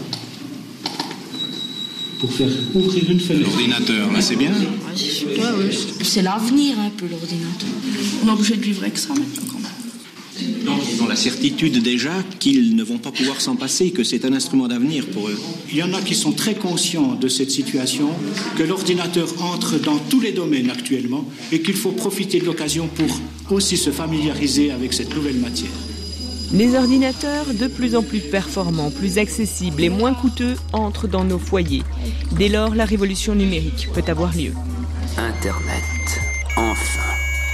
pour faire ouvrir une fenêtre. L'ordinateur, là, c'est bien. C'est l'avenir un peu, l'ordinateur. On est obligé de vivre avec ça maintenant quand même. Donc ils ont la certitude déjà qu'ils ne vont pas pouvoir s'en passer, que c'est un instrument d'avenir pour eux. Il y en a qui sont très conscients de cette situation, que l'ordinateur entre dans tous les domaines actuellement et qu'il faut profiter de l'occasion pour aussi se familiariser avec cette nouvelle matière. Les ordinateurs, de plus en plus performants, plus accessibles et moins coûteux, entrent dans nos foyers. Dès lors, la révolution numérique peut avoir lieu. Internet, enfin.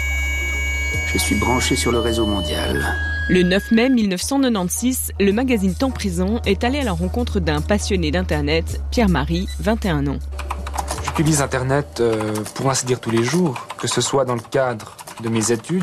Je suis branché sur le réseau mondial. Le 9 mai 1996, le magazine Temps Présent est allé à la rencontre d'un passionné d'Internet, Pierre-Marie, 21 ans. J'utilise Internet pour ainsi dire tous les jours, que ce soit dans le cadre de mes études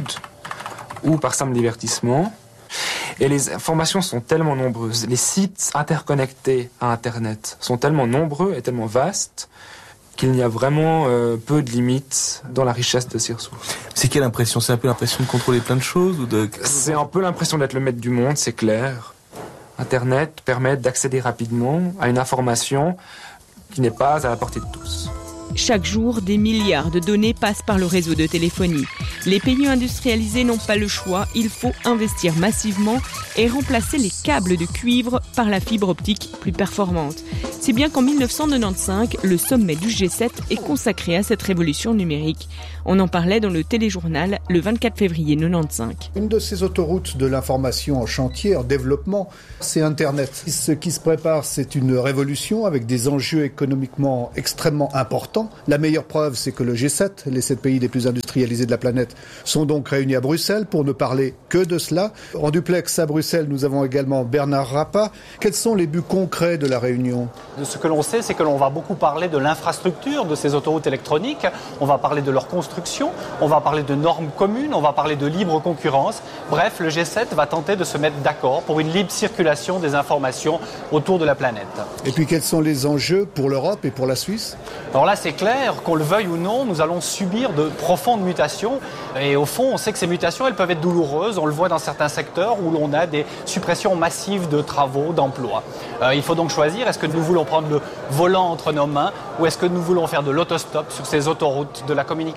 ou par simple divertissement. Et les informations sont tellement nombreuses, les sites interconnectés à Internet sont tellement nombreux et tellement vastes qu'il y a vraiment peu de limites dans la richesse de ces ressources. C'est quelle impression ? C'est un peu l'impression de contrôler plein de choses ou de... C'est un peu l'impression d'être le maître du monde, c'est clair. Internet permet d'accéder rapidement à une information qui n'est pas à la portée de tous. Chaque jour, des milliards de données passent par le réseau de téléphonie. Les pays industrialisés n'ont pas le choix, il faut investir massivement et remplacer les câbles de cuivre par la fibre optique plus performante. C'est bien qu'en 1995, le sommet du G7 est consacré à cette révolution numérique. On en parlait dans le téléjournal le 24 février 1995. Une de ces autoroutes de l'information en chantier, en développement, c'est Internet. Ce qui se prépare, c'est une révolution avec des enjeux économiquement extrêmement importants. La meilleure preuve, c'est que le G7, les 7 pays les plus industrialisés de la planète, sont donc réunis à Bruxelles pour ne parler que de cela. En duplex à Bruxelles, nous avons également Bernard Rappa. Quels sont les buts concrets de la réunion ? Ce que l'on sait, c'est que l'on va beaucoup parler de l'infrastructure de ces autoroutes électroniques. On va parler de leur construction, on va parler de normes communes, on va parler de libre concurrence. Bref, le G7 va tenter de se mettre d'accord pour une libre circulation des informations autour de la planète. Et puis, quels sont les enjeux pour l'Europe et pour la Suisse ? Alors là, c'est clair, qu'on le veuille ou non, nous allons subir de profondes mutations. Et au fond, on sait que ces mutations, elles peuvent être douloureuses. On le voit dans certains secteurs où l'on a des suppressions massives de travaux, d'emplois. Il faut donc choisir, est-ce que nous voulons prendre le volant entre nos mains ou est-ce que nous voulons faire de l'autostop sur ces autoroutes de la communication ?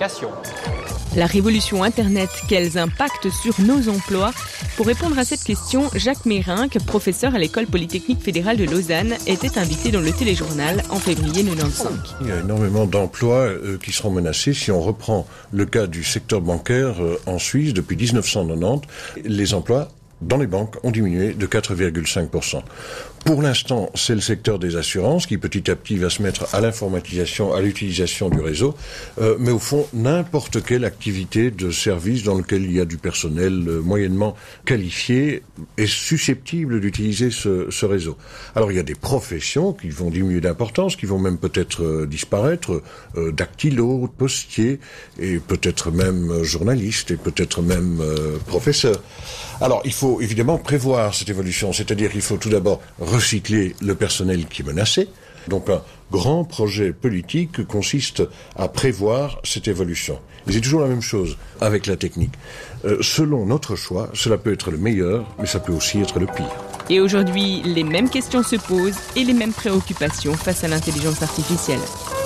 La révolution Internet, quels impacts sur nos emplois ? Pour répondre à cette question, Jacques Mérinck, professeur à l'École Polytechnique Fédérale de Lausanne, était invité dans le téléjournal en février 1995. Il y a énormément d'emplois qui seront menacés. Si on reprend le cas du secteur bancaire en Suisse, depuis 1990, les emplois dans les banques ont diminué de 4,5%. Pour l'instant, c'est le secteur des assurances qui petit à petit va se mettre à l'informatisation, à l'utilisation du réseau. Mais au fond, n'importe quelle activité de service dans lequel il y a du personnel moyennement qualifié est susceptible d'utiliser ce réseau. Alors il y a des professions qui vont diminuer d'importance, qui vont même peut-être disparaître, dactylo, postier, et peut-être même journaliste, et peut-être même professeur. Alors il faut évidemment prévoir cette évolution, c'est-à-dire qu'il faut tout d'abord recycler le personnel qui est menacé. Donc un grand projet politique consiste à prévoir cette évolution. Et c'est toujours la même chose avec la technique. Selon notre choix, cela peut être le meilleur, mais ça peut aussi être le pire. Et aujourd'hui, les mêmes questions se posent et les mêmes préoccupations face à l'intelligence artificielle.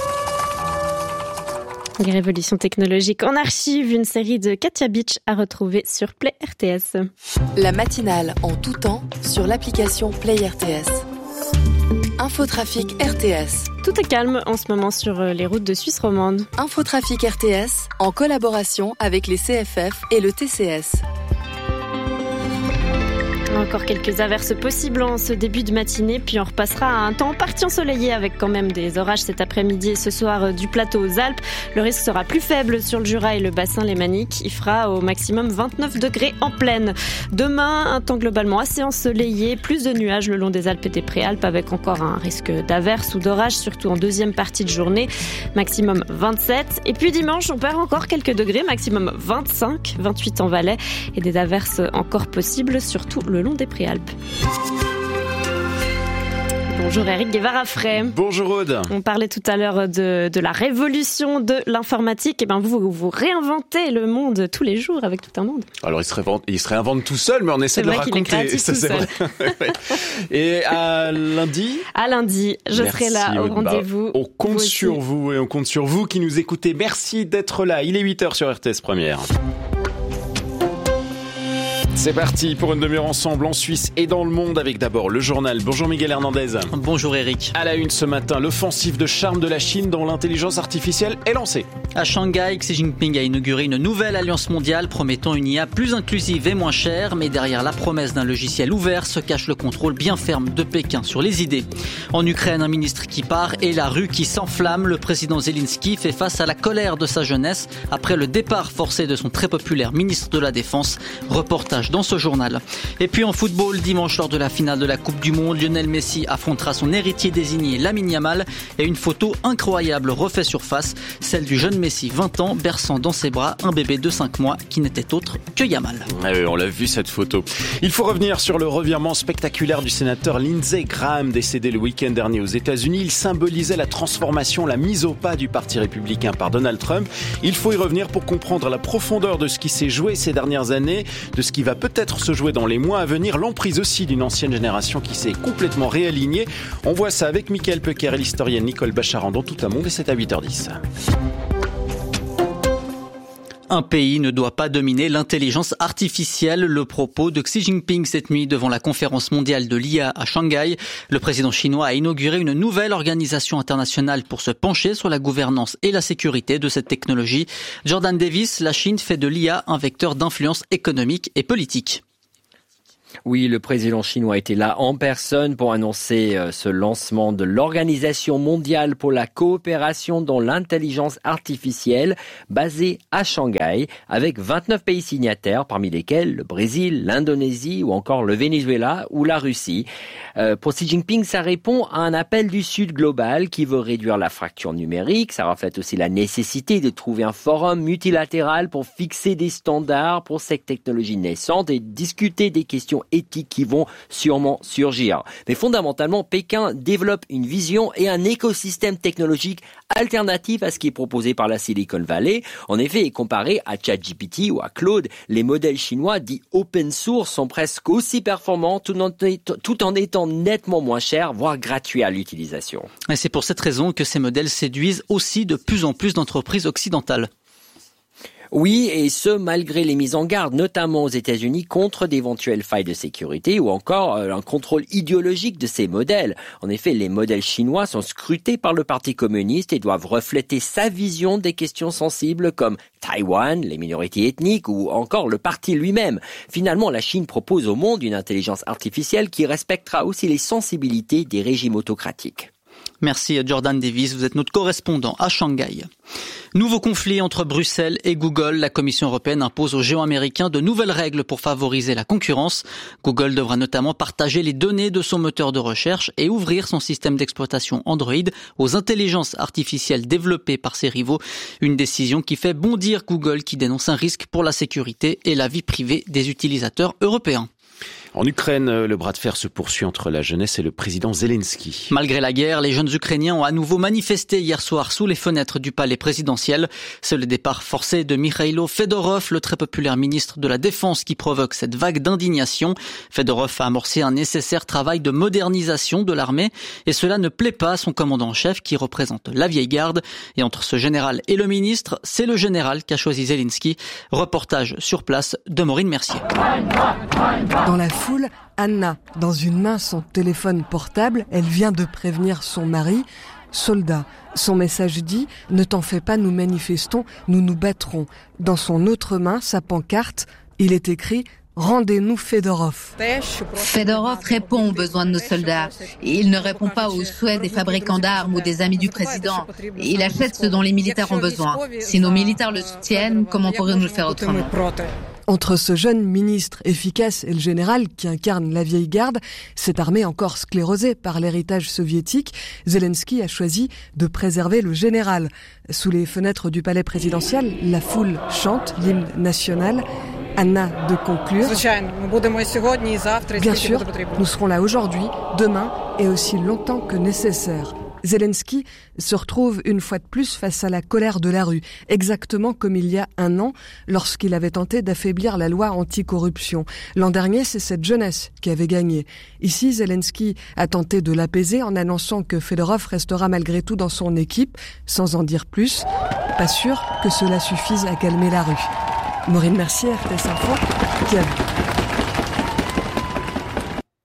Les révolutions technologiques en archive, une série de Katia Beach à retrouver sur Play RTS. La matinale en tout temps sur l'application Play RTS. Infotrafic RTS. Tout est calme en ce moment sur les routes de Suisse romande. Infotrafic RTS en collaboration avec les CFF et le TCS. Encore quelques averses possibles en ce début de matinée, puis on repassera à un temps en partie ensoleillé avec quand même des orages cet après-midi et ce soir du plateau aux Alpes. Le risque sera plus faible sur le Jura et le bassin lémanique. Il fera au maximum 29 degrés en plaine. Demain, un temps globalement assez ensoleillé, plus de nuages le long des Alpes et des Préalpes avec encore un risque d'averses ou d'orages, surtout en deuxième partie de journée. Maximum 27. Et puis dimanche, on perd encore quelques degrés, maximum 25, 28 en Valais et des averses encore possibles, surtout le long des Préalpes. Bonjour Eric Guevara-Frey. Bonjour Aude. On parlait tout à l'heure de la révolution de l'informatique. Et ben vous réinventez le monde tous les jours avec tout un monde. Alors il se réinvente tout seul, mais on essaie de le raconter. C'est vrai qu'il est créatif tout seul. Et à lundi. À lundi, je serai là au rendez-vous. On compte sur vous et on compte sur vous qui nous écoutez. Merci d'être là. Il est 8h sur RTS Première. C'est parti pour une demi-heure ensemble en Suisse et dans le monde avec d'abord le journal. Bonjour Miguel Hernandez. Bonjour Eric. À la une ce matin, l'offensive de charme de la Chine dont l'intelligence artificielle est lancée. À Shanghai, Xi Jinping a inauguré une nouvelle alliance mondiale promettant une IA plus inclusive et moins chère. Mais derrière la promesse d'un logiciel ouvert se cache le contrôle bien ferme de Pékin sur les idées. En Ukraine, un ministre qui part et la rue qui s'enflamme. Le président Zelensky fait face à la colère de sa jeunesse après le départ forcé de son très populaire ministre de la Défense. Reportage dans ce journal. Et puis en football, dimanche lors de la finale de la Coupe du Monde, Lionel Messi affrontera son héritier désigné Lamine Yamal et une photo incroyable refait surface, celle du jeune Messi, 20 ans, berçant dans ses bras un bébé de 5 mois qui n'était autre que Yamal. Ah oui, on l'a vu cette photo. Il faut revenir sur le revirement spectaculaire du sénateur Lindsey Graham, décédé le week-end dernier aux États-Unis. Il symbolisait la transformation, la mise au pas du Parti républicain par Donald Trump. Il faut y revenir pour comprendre la profondeur de ce qui s'est joué ces dernières années, de ce qui va peut-être se jouer dans les mois à venir, l'emprise aussi d'une ancienne génération qui s'est complètement réalignée. On voit ça avec Michael Pecker et l'historienne Nicole Bacharan dans Tout un monde et c'est à 8h10. Un pays ne doit pas dominer l'intelligence artificielle. Le propos de Xi Jinping cette nuit devant la conférence mondiale de l'IA à Shanghai. Le président chinois a inauguré une nouvelle organisation internationale pour se pencher sur la gouvernance et la sécurité de cette technologie. Jordan Davis, la Chine fait de l'IA un vecteur d'influence économique et politique. Oui, le président chinois était là en personne pour annoncer ce lancement de l'Organisation mondiale pour la coopération dans l'intelligence artificielle basée à Shanghai avec 29 pays signataires, parmi lesquels le Brésil, l'Indonésie ou encore le Venezuela ou la Russie. Pour Xi Jinping, ça répond à un appel du Sud global qui veut réduire la fracture numérique. Ça reflète aussi la nécessité de trouver un forum multilatéral pour fixer des standards pour cette technologie naissante et discuter des questions éthiques qui vont sûrement surgir. Mais fondamentalement, Pékin développe une vision et un écosystème technologique alternatif à ce qui est proposé par la Silicon Valley. En effet, comparé à ChatGPT ou à Claude, les modèles chinois dits open source sont presque aussi performants tout en étant nettement moins chers, voire gratuits à l'utilisation. Et c'est pour cette raison que ces modèles séduisent aussi de plus en plus d'entreprises occidentales. Oui, et ce, malgré les mises en garde, notamment aux États-Unis, contre d'éventuelles failles de sécurité ou encore un contrôle idéologique de ces modèles. En effet, les modèles chinois sont scrutés par le Parti communiste et doivent refléter sa vision des questions sensibles comme Taïwan, les minorités ethniques ou encore le parti lui-même. Finalement, la Chine propose au monde une intelligence artificielle qui respectera aussi les sensibilités des régimes autocratiques. Merci Jordan Davis, vous êtes notre correspondant à Shanghai. Nouveau conflit entre Bruxelles et Google. La Commission européenne impose aux géants américains de nouvelles règles pour favoriser la concurrence. Google devra notamment partager les données de son moteur de recherche et ouvrir son système d'exploitation Android aux intelligences artificielles développées par ses rivaux. Une décision qui fait bondir Google qui dénonce un risque pour la sécurité et la vie privée des utilisateurs européens. En Ukraine, le bras de fer se poursuit entre la jeunesse et le président Zelensky. Malgré la guerre, les jeunes Ukrainiens ont à nouveau manifesté hier soir sous les fenêtres du palais présidentiel. C'est le départ forcé de Mikhailo Fedorov, le très populaire ministre de la Défense, qui provoque cette vague d'indignation. Fedorov a amorcé un nécessaire travail de modernisation de l'armée et cela ne plaît pas à son commandant en chef qui représente la vieille garde. Et entre ce général et le ministre, c'est le général qu'a choisi Zelensky. Reportage sur place de Maureen Mercier. Dans la foule, Anna, dans une main son téléphone portable, elle vient de prévenir son mari, soldat. Son message dit « Ne t'en fais pas, nous manifestons, nous nous battrons ». Dans son autre main, sa pancarte, il est écrit « Rendez-nous Fedorov ». Fedorov répond aux besoins de nos soldats. Il ne répond pas aux souhaits des fabricants d'armes ou des amis du président. Il achète ce dont les militaires ont besoin. Si nos militaires le soutiennent, comment pourrions-nous le faire autrement ? Entre ce jeune ministre efficace et le général qui incarne la vieille garde, cette armée encore sclérosée par l'héritage soviétique, Zelensky a choisi de préserver le général. Sous les fenêtres du palais présidentiel, la foule chante l'hymne national. Anna de conclure. Bien sûr, nous serons là aujourd'hui, demain et aussi longtemps que nécessaire. Zelensky se retrouve une fois de plus face à la colère de la rue, exactement comme il y a un an, lorsqu'il avait tenté d'affaiblir la loi anticorruption. L'an dernier, c'est cette jeunesse qui avait gagné. Ici, Zelensky a tenté de l'apaiser en annonçant que Fedorov restera malgré tout dans son équipe, sans en dire plus. Pas sûr que cela suffise à calmer la rue. Maureen Mercier, RTS Info, Kiev.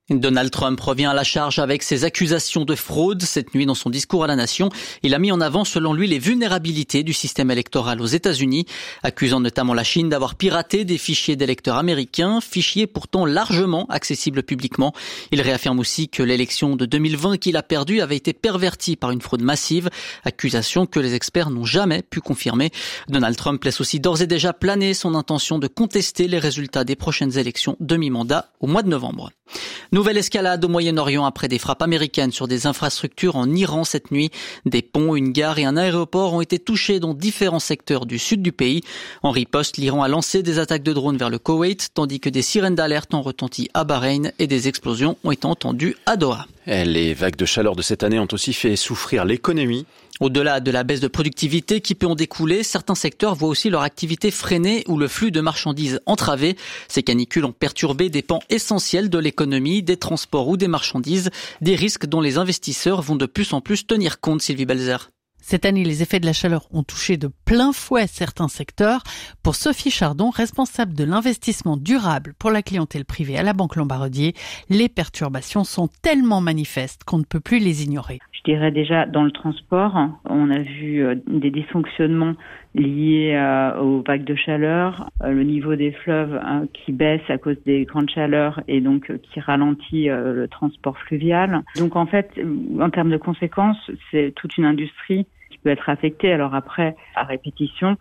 Donald Trump revient à la charge avec ses accusations de fraude. Cette nuit, dans son discours à la nation, il a mis en avant, selon lui, les vulnérabilités du système électoral aux États-Unis, accusant notamment la Chine d'avoir piraté des fichiers d'électeurs américains, fichiers pourtant largement accessibles publiquement. Il réaffirme aussi que l'élection de 2020 qu'il a perdue avait été pervertie par une fraude massive, accusation que les experts n'ont jamais pu confirmer. Donald Trump laisse aussi d'ores et déjà planer son intention de contester les résultats des prochaines élections de mi-mandat au mois de novembre. Nouvelle escalade au Moyen-Orient après des frappes américaines sur des infrastructures en Iran cette nuit. Des ponts, une gare et un aéroport ont été touchés dans différents secteurs du sud du pays. En riposte, l'Iran a lancé des attaques de drones vers le Koweït, tandis que des sirènes d'alerte ont retenti à Bahreïn et des explosions ont été entendues à Doha. Les vagues de chaleur de cette année ont aussi fait souffrir l'économie. Au-delà de la baisse de productivité qui peut en découler, certains secteurs voient aussi leur activité freinée ou le flux de marchandises entravé. Ces canicules ont perturbé des pans essentiels de l'économie, des transports ou des marchandises, des risques dont les investisseurs vont de plus en plus tenir compte, Sylvie Belzer. Cette année, les effets de la chaleur ont touché de plein fouet certains secteurs. Pour Sophie Chardon, responsable de l'investissement durable pour la clientèle privée à la Banque Lombardier, les perturbations sont tellement manifestes qu'on ne peut plus les ignorer. Je dirais déjà dans le transport, on a vu des dysfonctionnements liés aux vagues de chaleur, le niveau des fleuves qui baisse à cause des grandes chaleurs et donc qui ralentit le transport fluvial. Donc en fait, en termes de conséquences, c'est toute une industrie qui peut être affectée. Alors après, à répétition,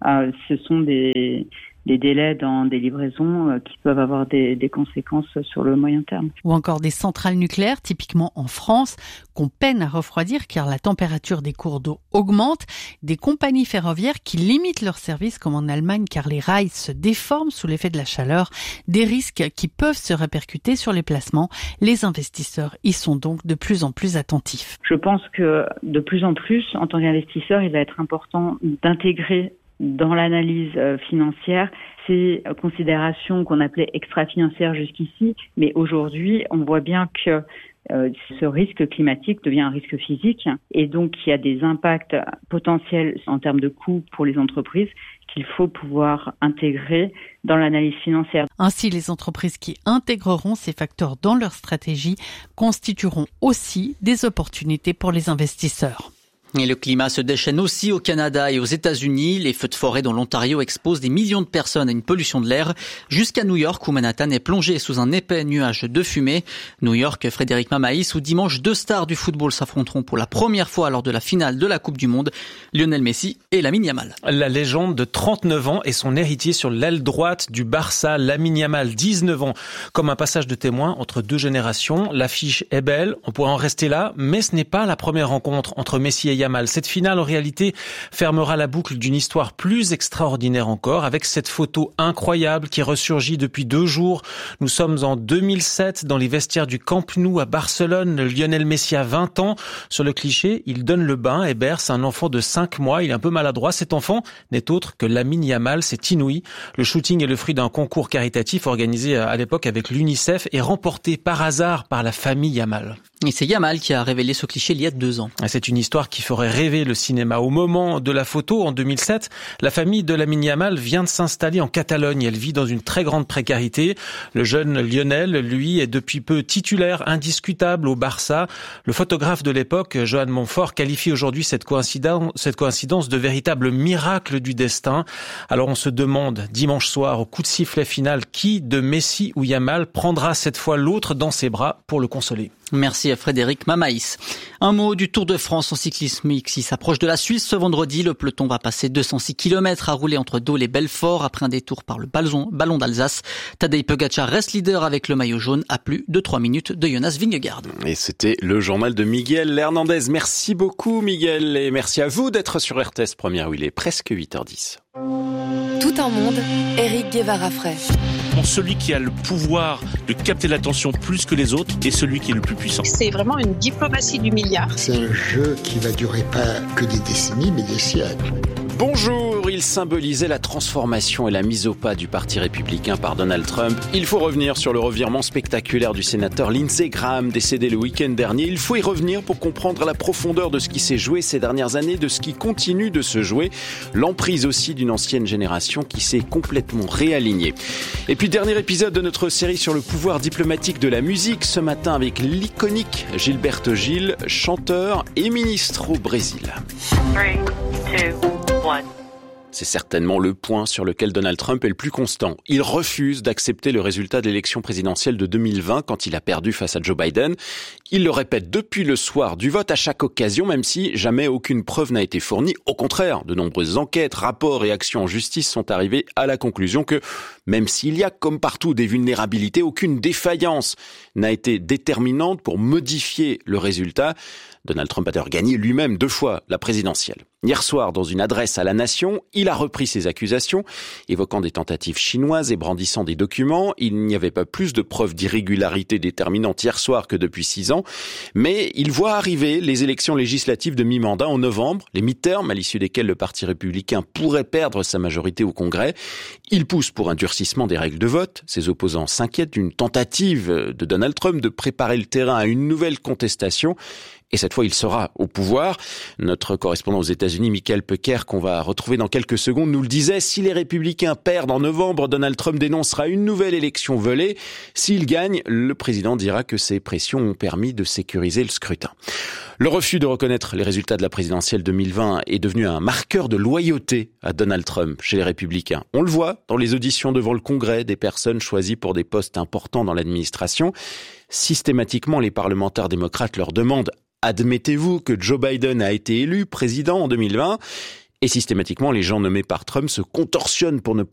ce sont des délais dans des livraisons qui peuvent avoir des conséquences sur le moyen terme. Ou encore des centrales nucléaires, typiquement en France, qu'on peine à refroidir car la température des cours d'eau augmente. Des compagnies ferroviaires qui limitent leurs services comme en Allemagne car les rails se déforment sous l'effet de la chaleur. Des risques qui peuvent se répercuter sur les placements. Les investisseurs y sont donc de plus en plus attentifs. Je pense que de plus en plus, en tant qu'investisseur, il va être important d'intégrer dans l'analyse financière ces considérations qu'on appelait extra-financières jusqu'ici, mais aujourd'hui, on voit bien que ce risque climatique devient un risque physique et donc il y a des impacts potentiels en termes de coûts pour les entreprises qu'il faut pouvoir intégrer dans l'analyse financière. Ainsi, les entreprises qui intégreront ces facteurs dans leur stratégie constitueront aussi des opportunités pour les investisseurs. Et le climat se déchaîne aussi au Canada et aux États-Unis. Les feux de forêt dans l'Ontario exposent des millions de personnes à une pollution de l'air, jusqu'à New York où Manhattan est plongé sous un épais nuage de fumée. New York, Frédéric Mamaïs, où dimanche 2 stars du football s'affronteront pour la première fois lors de la finale de la Coupe du Monde, Lionel Messi et Lamine Yamal. La légende de 39 ans est son héritier sur l'aile droite du Barça, Lamine Yamal, 19 ans. Comme un passage de témoin entre deux générations, l'affiche est belle, on pourrait en rester là, mais ce n'est pas la première rencontre entre Messi et Yamal. Cette finale, en réalité, fermera la boucle d'une histoire plus extraordinaire encore, avec cette photo incroyable qui ressurgit depuis 2 jours. Nous sommes en 2007 dans les vestiaires du Camp Nou à Barcelone. Lionel Messi a 20 ans. Sur le cliché, il donne le bain et berce un enfant de 5 mois. Il est un peu maladroit. Cet enfant n'est autre que Lamine Yamal. C'est inouï. Le shooting est le fruit d'un concours caritatif organisé à l'époque avec l'UNICEF et remporté par hasard par la famille Yamal. Et c'est Yamal qui a révélé ce cliché il y a 2 ans. C'est une histoire qui ferait rêver le cinéma. Au moment de la photo, en 2007, la famille de Lamine Yamal vient de s'installer en Catalogne. Elle vit dans une très grande précarité. Le jeune Lionel, lui, est depuis peu titulaire indiscutable au Barça. Le photographe de l'époque, Johan Montfort, qualifie aujourd'hui cette coïncidence de véritable miracle du destin. Alors on se demande, dimanche soir, au coup de sifflet final, qui de Messi ou Yamal prendra cette fois l'autre dans ses bras pour le consoler. Merci à Frédéric Mamaïs. Un mot du Tour de France en cyclisme qui s'approche de la Suisse. Ce vendredi, le peloton va passer 206 km à rouler entre Dole et Belfort après un détour par le ballon d'Alsace. Tadej Pogacar reste leader avec le maillot jaune à plus de 3 minutes de Jonas Vingegaard. Et c'était le journal de Miguel Hernandez. Merci beaucoup Miguel et merci à vous d'être sur RTS Première où il est presque 8h10. Tout un monde, Éric Guevara-Fray. Celui qui a le pouvoir de capter l'attention plus que les autres est celui qui est le plus puissant. C'est vraiment une diplomatie du milliard. C'est un jeu qui va durer pas que des décennies, mais des siècles. Bonjour jours, il symbolisait la transformation et la mise au pas du Parti républicain par Donald Trump. Il faut revenir sur le revirement spectaculaire du sénateur Lindsey Graham, décédé le week-end dernier. Il faut y revenir pour comprendre la profondeur de ce qui s'est joué ces dernières années, de ce qui continue de se jouer. L'emprise aussi d'une ancienne génération qui s'est complètement réalignée. Et puis, dernier épisode de notre série sur le pouvoir diplomatique de la musique, ce matin avec l'iconique Gilberto Gil, chanteur et ministre au Brésil. 3, 2, 1. C'est certainement le point sur lequel Donald Trump est le plus constant. Il refuse d'accepter le résultat de l'élection présidentielle de 2020 quand il a perdu face à Joe Biden. Il le répète depuis le soir du vote à chaque occasion, même si jamais aucune preuve n'a été fournie. Au contraire, de nombreuses enquêtes, rapports et actions en justice sont arrivés à la conclusion que, même s'il y a comme partout des vulnérabilités, aucune défaillance n'a été déterminante pour modifier le résultat. Donald Trump a d'ailleurs gagné lui-même 2 fois la présidentielle. Hier soir, dans une adresse à la nation, il a repris ses accusations, évoquant des tentatives chinoises et brandissant des documents. Il n'y avait pas plus de preuves d'irrégularité déterminantes hier soir que depuis 6 ans, mais il voit arriver les élections législatives de mi-mandat en novembre, les midterms, à l'issue desquelles le Parti républicain pourrait perdre sa majorité au Congrès. Il pousse pour un durcissement des règles de vote. Ses opposants s'inquiètent d'une tentative de Donald Trump de préparer le terrain à une nouvelle contestation. Et cette fois, il sera au pouvoir. Notre correspondant aux États-Unis, Michael Pecker, qu'on va retrouver dans quelques secondes, nous le disait, si les républicains perdent en novembre, Donald Trump dénoncera une nouvelle élection volée. S'il gagne, le président dira que ces pressions ont permis de sécuriser le scrutin. Le refus de reconnaître les résultats de la présidentielle 2020 est devenu un marqueur de loyauté à Donald Trump chez les républicains. On le voit dans les auditions devant le Congrès des personnes choisies pour des postes importants dans l'administration. Systématiquement, les parlementaires démocrates leur demandent « Admettez-vous que Joe Biden a été élu président en 2020 ?» Et systématiquement, les gens nommés par Trump se contorsionnent pour ne pas